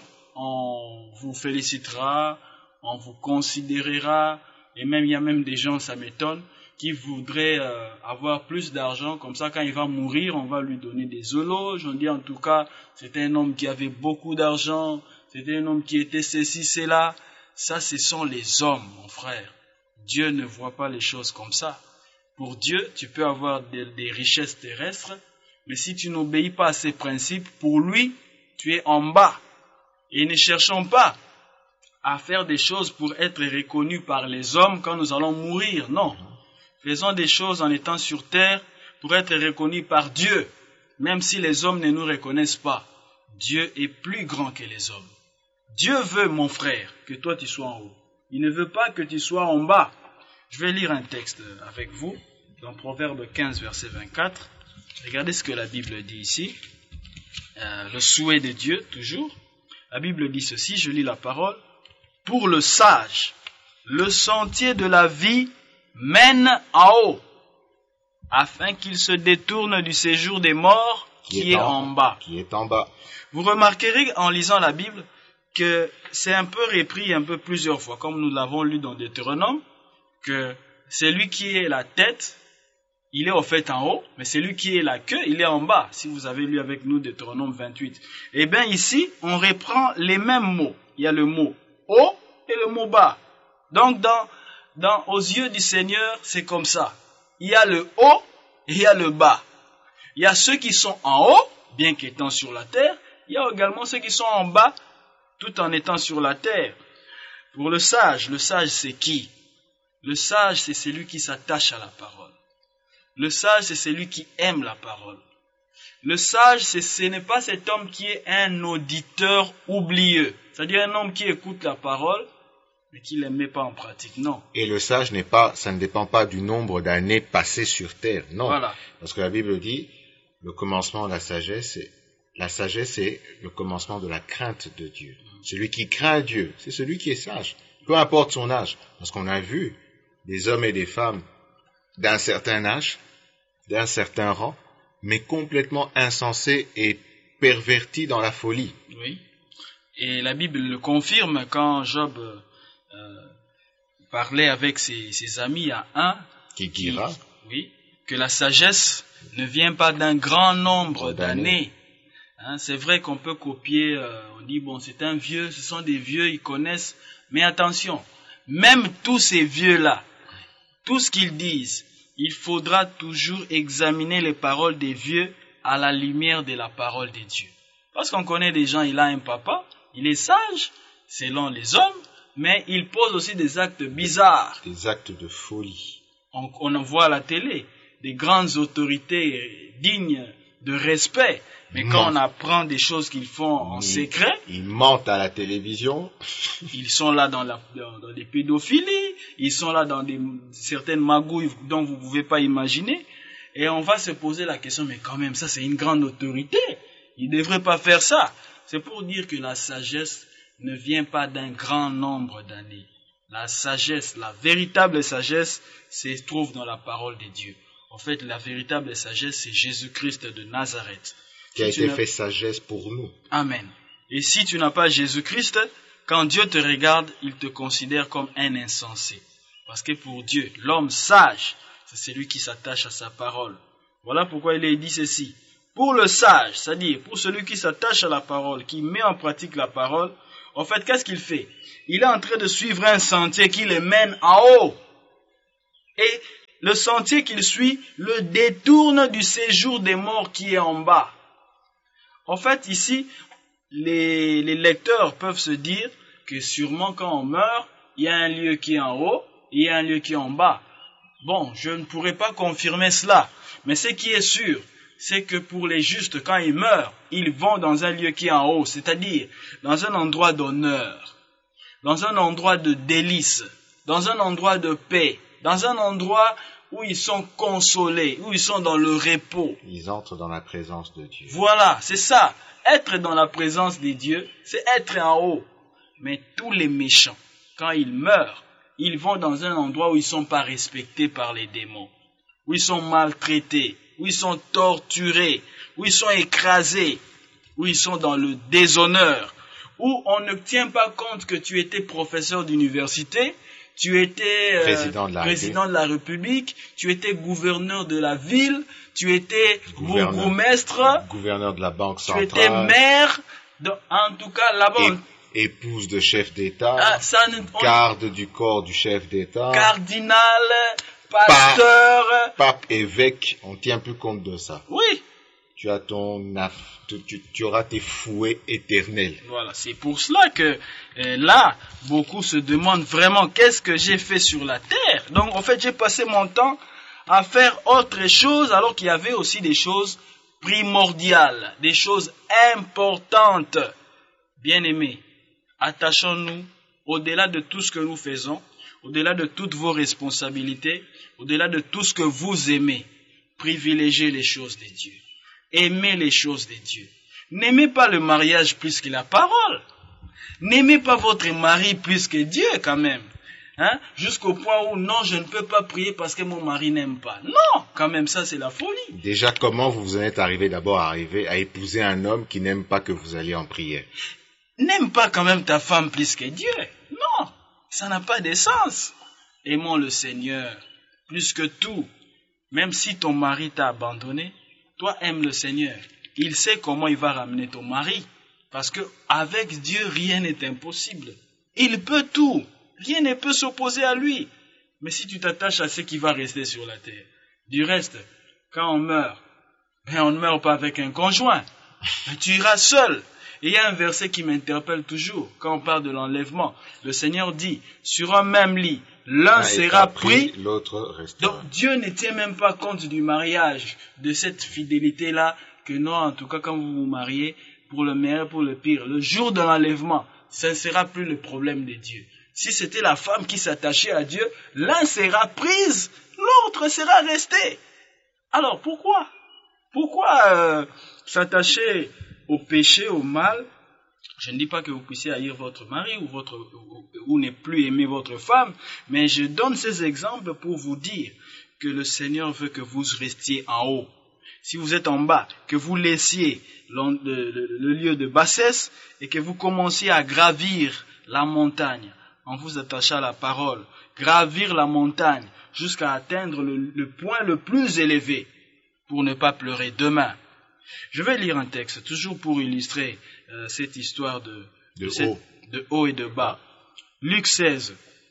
on vous félicitera, on vous considérera, et même il y a même des gens, ça m'étonne, qui voudraient euh, avoir plus d'argent, comme ça quand il va mourir, on va lui donner des éloges, on dit en tout cas, c'était un homme qui avait beaucoup d'argent, c'était un homme qui était ceci, cela. Ça, ce sont les hommes, mon frère. Dieu ne voit pas les choses comme ça. Pour Dieu, tu peux avoir des, des richesses terrestres, mais si tu n'obéis pas à ses principes, pour lui, tu es en bas. Et ne cherchons pas à faire des choses pour être reconnus par les hommes quand nous allons mourir. Non. Faisons des choses en étant sur terre pour être reconnus par Dieu, même si les hommes ne nous reconnaissent pas. Dieu est plus grand que les hommes. Dieu veut, mon frère, que toi tu sois en haut. Il ne veut pas que tu sois en bas. Je vais lire un texte avec vous, dans Proverbe quinze, verset vingt-quatre. Regardez ce que la Bible dit ici. Euh, le souhait de Dieu, toujours. La Bible dit ceci, je lis la parole. Pour le sage, le sentier de la vie mène en haut, afin qu'il se détourne du séjour des morts qui, qui est, en, en bas. Qui est en bas. Vous remarquerez en lisant la Bible que c'est un peu repris un peu plusieurs fois, comme nous l'avons lu dans Deutéronome, que celui qui est la tête, il est au fait en haut, mais celui qui est la queue, il est en bas. Si vous avez lu avec nous Deutéronome vingt-huit. Eh bien ici, on reprend les mêmes mots. Il y a le mot haut et le mot bas. Donc dans, dans aux yeux du Seigneur, c'est comme ça. Il y a le haut et il y a le bas. Il y a ceux qui sont en haut, bien qu'étant sur la terre. Il y a également ceux qui sont en bas, tout en étant sur la terre. Pour le sage, le sage c'est qui? Le sage c'est celui qui s'attache à la parole. Le sage c'est celui qui aime la parole. Le sage c'est, ce n'est pas cet homme qui est un auditeur oublieux. C'est-à-dire un homme qui écoute la parole, mais qui ne la met pas en pratique. Non. Et le sage n'est pas, ça ne dépend pas du nombre d'années passées sur terre. Non. Voilà. Parce que la Bible dit, le commencement de la sagesse, c'est La sagesse, c'est le commencement de la crainte de Dieu. Celui qui craint Dieu, c'est celui qui est sage. Peu importe son âge. Parce qu'on a vu des hommes et des femmes d'un certain âge, d'un certain rang, mais complètement insensés et pervertis dans la folie. Oui. Et la Bible le confirme quand Job euh, parlait avec ses, ses amis à un. Qui dira. Qui, oui. Que la sagesse ne vient pas d'un grand nombre d'années. Hein, c'est vrai qu'on peut copier, euh, on dit bon c'est un vieux, ce sont des vieux, ils connaissent, mais attention, même tous ces vieux-là, tout ce qu'ils disent, il faudra toujours examiner les paroles des vieux à la lumière de la parole de Dieu. Parce qu'on connaît des gens, il a un papa, il est sage, selon les hommes, mais il pose aussi des actes bizarres. Des actes de folie. On, on en voit à la télé, des grandes autorités dignes de respect. Mais Ils quand mentent. on apprend des choses qu'ils font en ils, secret, ils mentent à la télévision. Ils sont là dans, la, dans, dans des pédophilies, ils sont là dans des, certaines magouilles dont vous ne pouvez pas imaginer. Et on va se poser la question, mais quand même, ça c'est une grande autorité. Ils ne devraient pas faire ça. C'est pour dire que la sagesse ne vient pas d'un grand nombre d'années. La sagesse, la véritable sagesse, se trouve dans la parole de Dieu. En fait, la véritable sagesse, c'est Jésus-Christ de Nazareth. Qui a Si été fait sagesse pour nous. Amen. Et si tu n'as pas Jésus-Christ, quand Dieu te regarde, il te considère comme un insensé. Parce que pour Dieu, l'homme sage, c'est celui qui s'attache à sa parole. Voilà pourquoi il est dit ceci. Pour le sage, c'est-à-dire pour celui qui s'attache à la parole, qui met en pratique la parole, en fait, qu'est-ce qu'il fait? Il est en train de suivre un sentier qui le mène en haut. Et le sentier qu'il suit le détourne du séjour des morts qui est en bas. En fait, ici, les, les lecteurs peuvent se dire que sûrement quand on meurt, il y a un lieu qui est en haut, et il y a un lieu qui est en bas. Bon, je ne pourrais pas confirmer cela, mais ce qui est sûr, c'est que pour les justes, quand ils meurent, ils vont dans un lieu qui est en haut, c'est-à-dire dans un endroit d'honneur, dans un endroit de délice, dans un endroit de paix, dans un endroit où ils sont consolés, où ils sont dans le repos. Ils entrent dans la présence de Dieu. Voilà, c'est ça. Être dans la présence de Dieu, c'est être en haut. Mais tous les méchants, quand ils meurent, ils vont dans un endroit où ils ne sont pas respectés par les démons, où ils sont maltraités, où ils sont torturés, où ils sont écrasés, où ils sont dans le déshonneur, où on ne tient pas compte que tu étais professeur d'université, tu étais euh, président, de la, président de la République, tu étais gouverneur de la ville, tu étais bourgmestre, gouverneur de la Banque centrale, tu étais maire, de, en tout cas là-bas. Et, épouse de chef d'État, ah, ça, on, garde du corps du chef d'État, cardinal, pasteur, pape, pape, évêque, on ne tient plus compte de ça. Oui. Tu as ton tu, tu, tu auras tes fouets éternels. Voilà, c'est pour cela que euh, là, beaucoup se demandent vraiment qu'est-ce que j'ai fait sur la terre. Donc en fait, j'ai passé mon temps à faire autre chose alors qu'il y avait aussi des choses primordiales, des choses importantes. Bien-aimés, attachons-nous au-delà de tout ce que nous faisons, au-delà de toutes vos responsabilités, au-delà de tout ce que vous aimez, privilégiez les choses de Dieu. Aimez les choses de Dieu. N'aimez pas le mariage plus que la parole. N'aimez pas votre mari plus que Dieu quand même. Hein? Jusqu'au point où non, je ne peux pas prier parce que mon mari n'aime pas. Non, quand même ça c'est la folie. Déjà, comment vous en êtes arrivé d'abord à arriver à épouser un homme qui n'aime pas que vous alliez en prière? N'aime pas quand même ta femme plus que Dieu. Non, ça n'a pas de sens. Aimons le Seigneur plus que tout. Même si ton mari t'a abandonné, toi aime le Seigneur. Il sait comment il va ramener ton mari. Parce que avec Dieu, rien n'est impossible. Il peut tout. Rien ne peut s'opposer à lui. Mais si tu t'attaches à ce qui va rester sur la terre, du reste, quand on meurt, ben on ne meurt pas avec un conjoint. Mais tu iras seul. Et il y a un verset qui m'interpelle toujours quand on parle de l'enlèvement. Le Seigneur dit, sur un même lit, l'un sera pris, pris l'autre restera. Donc Dieu ne tient même pas compte du mariage, de cette fidélité-là, que non, en tout cas quand vous vous mariez, pour le meilleur, pour le pire, le jour de l'enlèvement, ce ne sera plus le problème de Dieu. Si c'était la femme qui s'attachait à Dieu, l'un sera prise, l'autre sera resté. Alors pourquoi Pourquoi euh, s'attacher au péché, au mal? Je ne dis pas que vous puissiez haïr votre mari ou, votre, ou, ou ne plus aimer votre femme, mais je donne ces exemples pour vous dire que le Seigneur veut que vous restiez en haut. Si vous êtes en bas, que vous laissiez le, le, le lieu de bassesse et que vous commenciez à gravir la montagne en vous attachant à la parole, gravir la montagne jusqu'à atteindre le, le point le plus élevé pour ne pas pleurer demain. Je vais lire un texte, toujours pour illustrer euh, cette histoire de, de, de, cette, haut. de haut et de bas. Luc seize.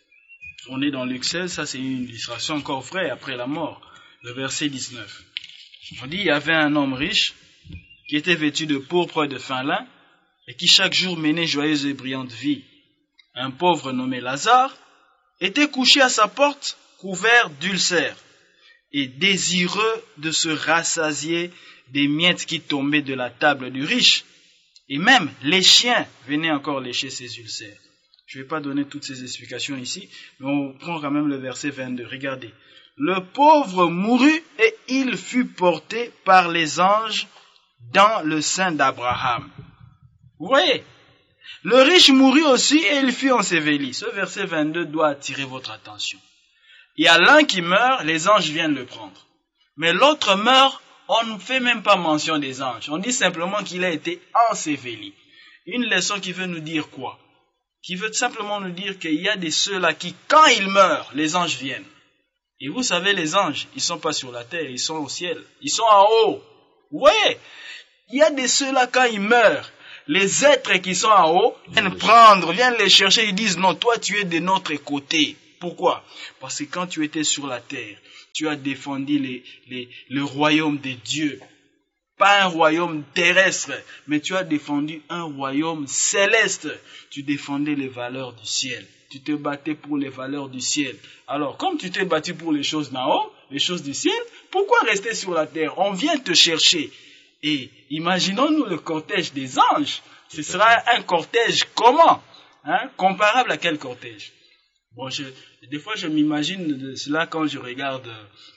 On est dans Luc seize, ça c'est une illustration encore vraie après la mort. Le verset dix-neuf. On dit, il y avait un homme riche qui était vêtu de pourpre et de fin lin et qui chaque jour menait joyeuse et brillante vie. Un pauvre nommé Lazare était couché à sa porte, couvert d'ulcères et désireux de se rassasier des miettes qui tombaient de la table du riche. Et même les chiens venaient encore lécher ses ulcères. Je ne vais pas donner toutes ces explications ici, mais on prend quand même le verset vingt-deux. Regardez. Le pauvre mourut et il fut porté par les anges dans le sein d'Abraham. Vous voyez? Le riche mourut aussi et il fut enseveli. Ce verset vingt-deux doit attirer votre attention. Il y a l'un qui meurt, les anges viennent le prendre. Mais l'autre meurt, on ne fait même pas mention des anges. On dit simplement qu'il a été enseveli. Une leçon qui veut nous dire quoi? Qui veut simplement nous dire qu'il y a des ceux-là qui, quand ils meurent, les anges viennent. Et vous savez, les anges, ils ne sont pas sur la terre, ils sont au ciel. Ils sont en haut. Vous voyez, il y a de ceux-là quand ils meurent, les êtres qui sont en haut viennent prendre, viennent les chercher, ils disent non, toi tu es de notre côté. Pourquoi? Parce que quand tu étais sur la terre, tu as défendu les, les, le royaume de Dieu. Pas un royaume terrestre, mais tu as défendu un royaume céleste. Tu défendais les valeurs du ciel. Tu te battais pour les valeurs du ciel. Alors, comme tu t'es battu pour les choses d'en haut, les choses du ciel, pourquoi rester sur la terre? On vient te chercher. Et imaginons-nous le cortège des anges. Ce sera un cortège comment? Hein? Comparable à quel cortège? Bon, je, des fois, je m'imagine de cela quand je regarde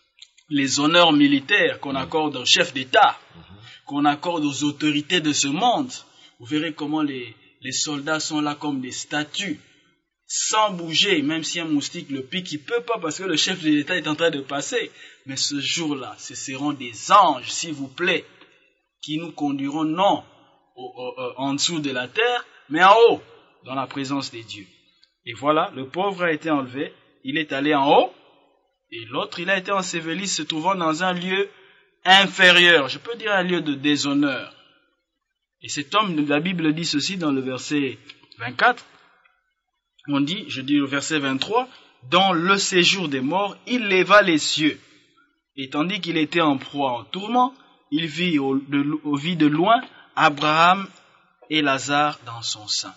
les honneurs militaires qu'on accorde aux chefs d'État, qu'on accorde aux autorités de ce monde. Vous verrez comment les, les soldats sont là comme des statues, sans bouger, même si un moustique le pique, il ne peut pas parce que le chef de l'État est en train de passer. Mais ce jour-là, ce seront des anges, s'il vous plaît, qui nous conduiront non au, au, en dessous de la terre, mais en haut, dans la présence des dieux. Et voilà, le pauvre a été enlevé, il est allé en haut, et l'autre, il a été enseveli se trouvant dans un lieu inférieur, je peux dire un lieu de déshonneur. Et cet homme, la Bible dit ceci dans le verset vingt-quatre, on dit, je dis le verset vingt-trois, dans le séjour des morts, il leva les cieux, et tandis qu'il était en proie en tourment, il vit au, de, au vit de loin Abraham et Lazare dans son sein.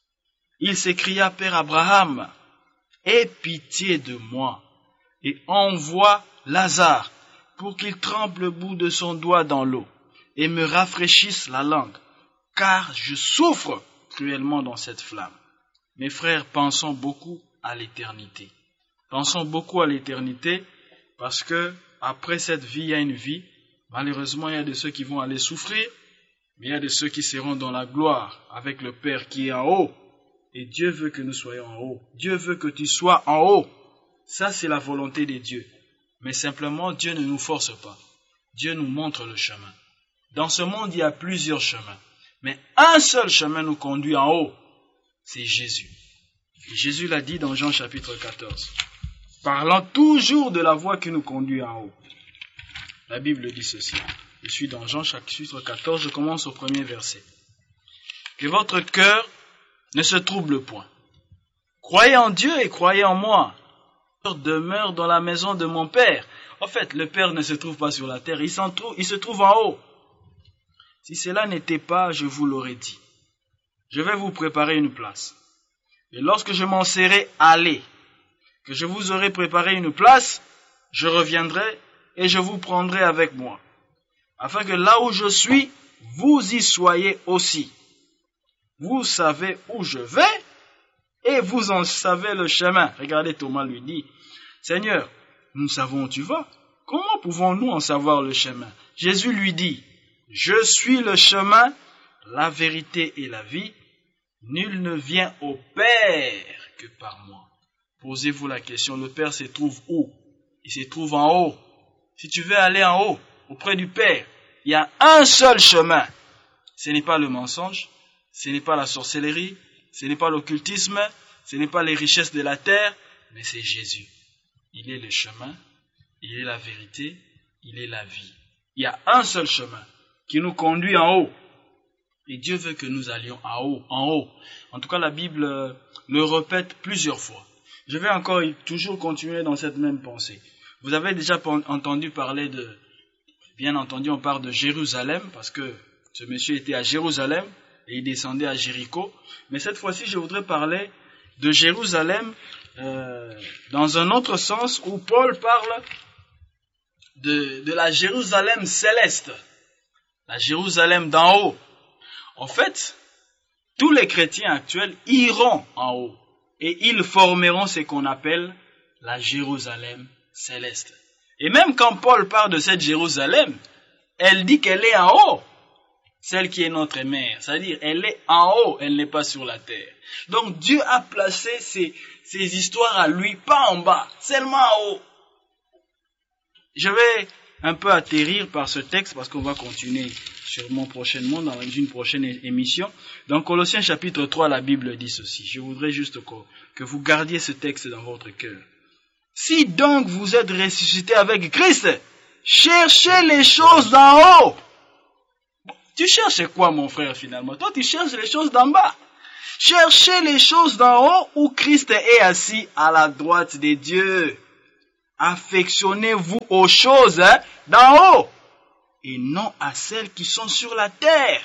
Il s'écria, Père Abraham, aie pitié de moi, et envoie Lazare, pour qu'il trempe le bout de son doigt dans l'eau, et me rafraîchisse la langue, car je souffre cruellement dans cette flamme. Mes frères, pensons beaucoup à l'éternité. Pensons beaucoup à l'éternité, parce que après cette vie, il y a une vie. Malheureusement, il y a de ceux qui vont aller souffrir, mais il y a de ceux qui seront dans la gloire avec le Père qui est en haut. Et Dieu veut que nous soyons en haut. Dieu veut que tu sois en haut. Ça, c'est la volonté de Dieu. Mais simplement, Dieu ne nous force pas. Dieu nous montre le chemin. Dans ce monde, il y a plusieurs chemins. Mais un seul chemin nous conduit en haut. C'est Jésus. Et Jésus l'a dit dans Jean chapitre quatorze. Parlant toujours de la voie qui nous conduit en haut. La Bible dit ceci. Je suis dans Jean chapitre quatorze, je commence au premier verset. Que votre cœur ne se trouble point. Croyez en Dieu et croyez en moi. Demeure dans la maison de mon Père. En fait, le Père ne se trouve pas sur la terre, il, s'en trouve, il se trouve en haut. Si cela n'était pas, je vous l'aurais dit. Je vais vous préparer une place. Et lorsque je m'en serai allé, que je vous aurai préparé une place, je reviendrai et je vous prendrai avec moi, afin que là où je suis, vous y soyez aussi. Vous savez où je vais, et vous en savez le chemin. Regardez, Thomas lui dit, Seigneur, nous savons où tu vas. Comment pouvons-nous en savoir le chemin? Jésus lui dit, je suis le chemin, la vérité et la vie. Nul ne vient au Père que par moi. Posez-vous la question, le Père se trouve où? Il se trouve en haut. Si tu veux aller en haut, auprès du Père, il y a un seul chemin. Ce n'est pas le mensonge, ce n'est pas la sorcellerie, ce n'est pas l'occultisme, ce n'est pas les richesses de la terre, mais c'est Jésus. Il est le chemin, il est la vérité, il est la vie. Il y a un seul chemin qui nous conduit en haut. Et Dieu veut que nous allions en haut, en haut. En tout cas, la Bible le répète plusieurs fois. Je vais encore toujours continuer dans cette même pensée. Vous avez déjà entendu parler de, bien entendu, on parle de Jérusalem, parce que ce monsieur était à Jérusalem, et il descendait à Jéricho. Mais cette fois-ci, je voudrais parler de Jérusalem euh, dans un autre sens, où Paul parle de, de la Jérusalem céleste, la Jérusalem d'en haut. En fait, tous les chrétiens actuels iront en haut, et ils formeront ce qu'on appelle la Jérusalem céleste. Et même quand Paul parle de cette Jérusalem, elle dit qu'elle est en haut, celle qui est notre mère. C'est-à-dire, elle est en haut, elle n'est pas sur la terre. Donc Dieu a placé ses, ses histoires à lui, pas en bas, seulement en haut. Je vais un peu atterrir par ce texte, parce qu'on va continuer sûrement prochainement, dans une prochaine émission. Dans Colossiens chapitre trois, la Bible dit ceci. Je voudrais juste que vous gardiez ce texte dans votre cœur. Si donc vous êtes ressuscité avec Christ, cherchez les choses d'en haut, Tu cherches quoi, mon frère, finalement? Toi, tu cherches les choses d'en bas. Cherchez les choses d'en haut où Christ est assis à la droite de Dieu. Affectionnez-vous aux choses hein, d'en haut et non à celles qui sont sur la terre.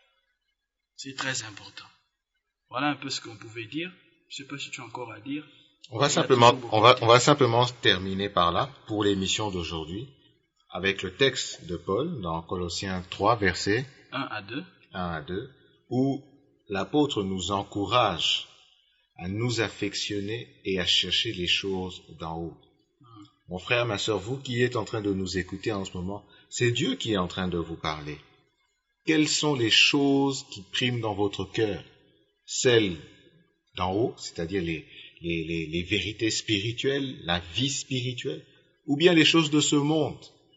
C'est très important. Voilà un peu ce qu'on pouvait dire. Je ne sais pas si tu as encore à dire. On va simplement, on va, on va simplement terminer par là pour l'émission d'aujourd'hui avec le texte de Paul dans Colossiens trois, versets un à deux, un à deux, où l'apôtre nous encourage à nous affectionner et à chercher les choses d'en haut. Mon frère, ma sœur, vous qui êtes en train de nous écouter en ce moment, c'est Dieu qui est en train de vous parler. Quelles sont les choses qui priment dans votre cœur? Celles d'en haut, c'est-à-dire les, les, les, les vérités spirituelles, la vie spirituelle, ou bien les choses de ce monde?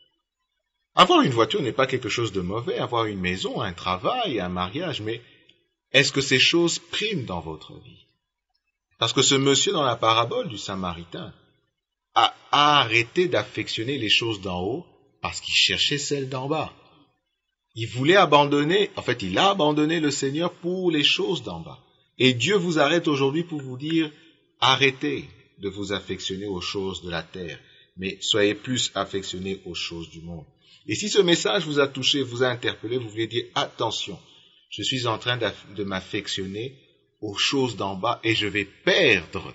Avoir une voiture n'est pas quelque chose de mauvais, avoir une maison, un travail, un mariage, mais est-ce que ces choses priment dans votre vie? Parce que ce monsieur dans la parabole du Samaritain a arrêté d'affectionner les choses d'en haut parce qu'il cherchait celles d'en bas. Il voulait abandonner, en fait, il a abandonné le Seigneur pour les choses d'en bas. Et Dieu vous arrête aujourd'hui pour vous dire, arrêtez de vous affectionner aux choses de la terre, mais soyez plus affectionnés aux choses du monde. Et si ce message vous a touché, vous a interpellé, vous voulez dire, attention, je suis en train de m'affectionner aux choses d'en bas et je vais perdre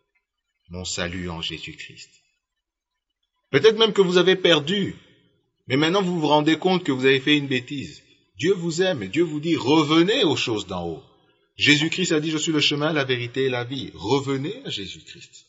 mon salut en Jésus-Christ. Peut-être même que vous avez perdu, mais maintenant vous vous rendez compte que vous avez fait une bêtise. Dieu vous aime et Dieu vous dit, revenez aux choses d'en haut. Jésus-Christ a dit, je suis le chemin, la vérité et la vie. Revenez à Jésus-Christ.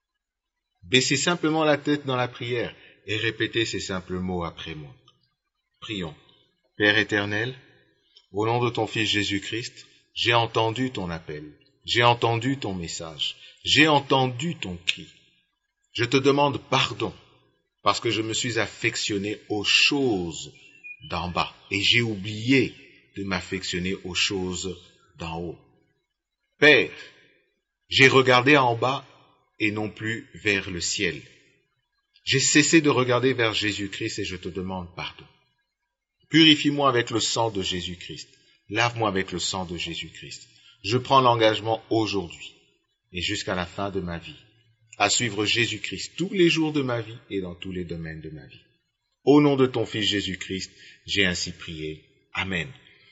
Baissez simplement la tête dans la prière et répétez ces simples mots après moi. Prions. Père éternel, au nom de ton Fils Jésus-Christ, j'ai entendu ton appel, j'ai entendu ton message, j'ai entendu ton cri. Je te demande pardon parce que je me suis affectionné aux choses d'en bas et j'ai oublié de m'affectionner aux choses d'en haut. Père, j'ai regardé en bas et non plus vers le ciel. J'ai cessé de regarder vers Jésus-Christ et je te demande pardon. Purifie-moi avec le sang de Jésus-Christ. Lave-moi avec le sang de Jésus-Christ. Je prends l'engagement aujourd'hui et jusqu'à la fin de ma vie à suivre Jésus-Christ tous les jours de ma vie et dans tous les domaines de ma vie. Au nom de ton Fils Jésus-Christ, j'ai ainsi prié. Amen.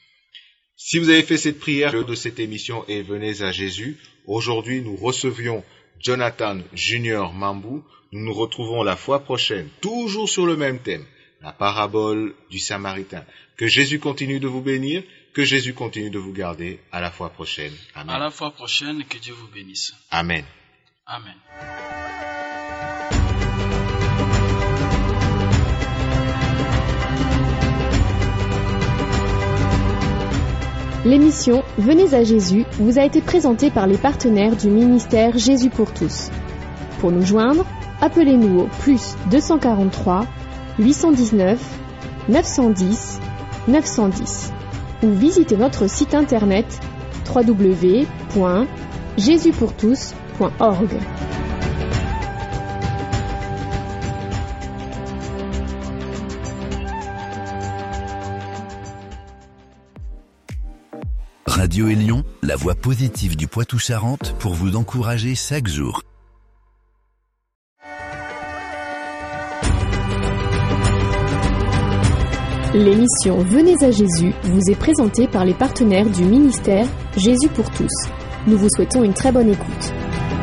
Si vous avez fait cette prière de cette émission et venez à Jésus, aujourd'hui nous recevions Jonathan Junior Mambou. Nous nous retrouvons la fois prochaine, toujours sur le même thème, la parabole du Samaritain. Que Jésus continue de vous bénir, que Jésus continue de vous garder. À la fois prochaine. Amen. À la fois prochaine, que Dieu vous bénisse. Amen. Amen. L'émission Venez à Jésus vous a été présentée par les partenaires du ministère Jésus pour tous. Pour nous joindre, appelez-nous au plus deux cent quarante-trois, huit cent dix-neuf, neuf cent dix, neuf cent dix ou visitez notre site internet w w w point jésus pour tous point org. Radio Élion, la voix positive du Poitou-Charentes pour vous encourager chaque jour. L'émission Venez à Jésus vous est présentée par les partenaires du ministère Jésus pour tous. Nous vous souhaitons une très bonne écoute.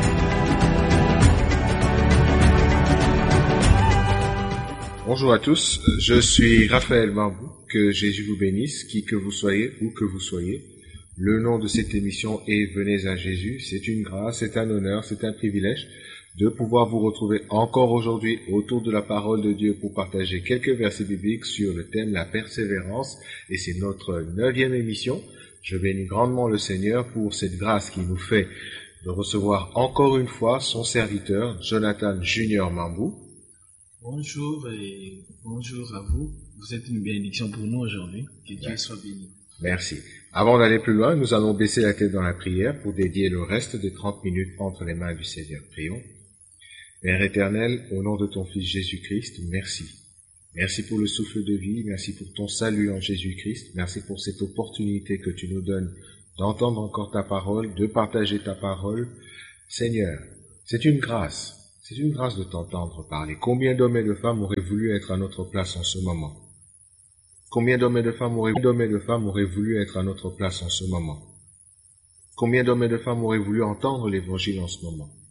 Bonjour à tous, je suis Raphaël Mambou, que Jésus vous bénisse, qui que vous soyez, où que vous soyez. Le nom de cette émission est Venez à Jésus. C'est une grâce, c'est un honneur, c'est un privilège de pouvoir vous retrouver encore aujourd'hui autour de la parole de Dieu pour partager quelques versets bibliques sur le thème la persévérance. Et c'est notre neuvième émission. Je bénis grandement le Seigneur pour cette grâce qu'il nous fait de recevoir encore une fois son serviteur, Jonathan Junior Mambou. Bonjour et bonjour à vous. Vous êtes une bénédiction pour nous aujourd'hui. Que Dieu soit béni. Merci. Avant d'aller plus loin, nous allons baisser la tête dans la prière pour dédier le reste des trente minutes entre les mains du Seigneur. Prions. Père éternel, au nom de ton Fils Jésus-Christ, merci. Merci pour le souffle de vie, merci pour ton salut en Jésus-Christ, merci pour cette opportunité que tu nous donnes d'entendre encore ta parole, de partager ta parole. Seigneur, c'est une grâce, c'est une grâce de t'entendre parler. Combien d'hommes et de femmes auraient voulu être à notre place en ce moment? Combien d'hommes et de femmes auraient, d'hommes et de femmes auraient voulu être à notre place en ce moment? Combien d'hommes et de femmes auraient voulu entendre l'évangile en ce moment?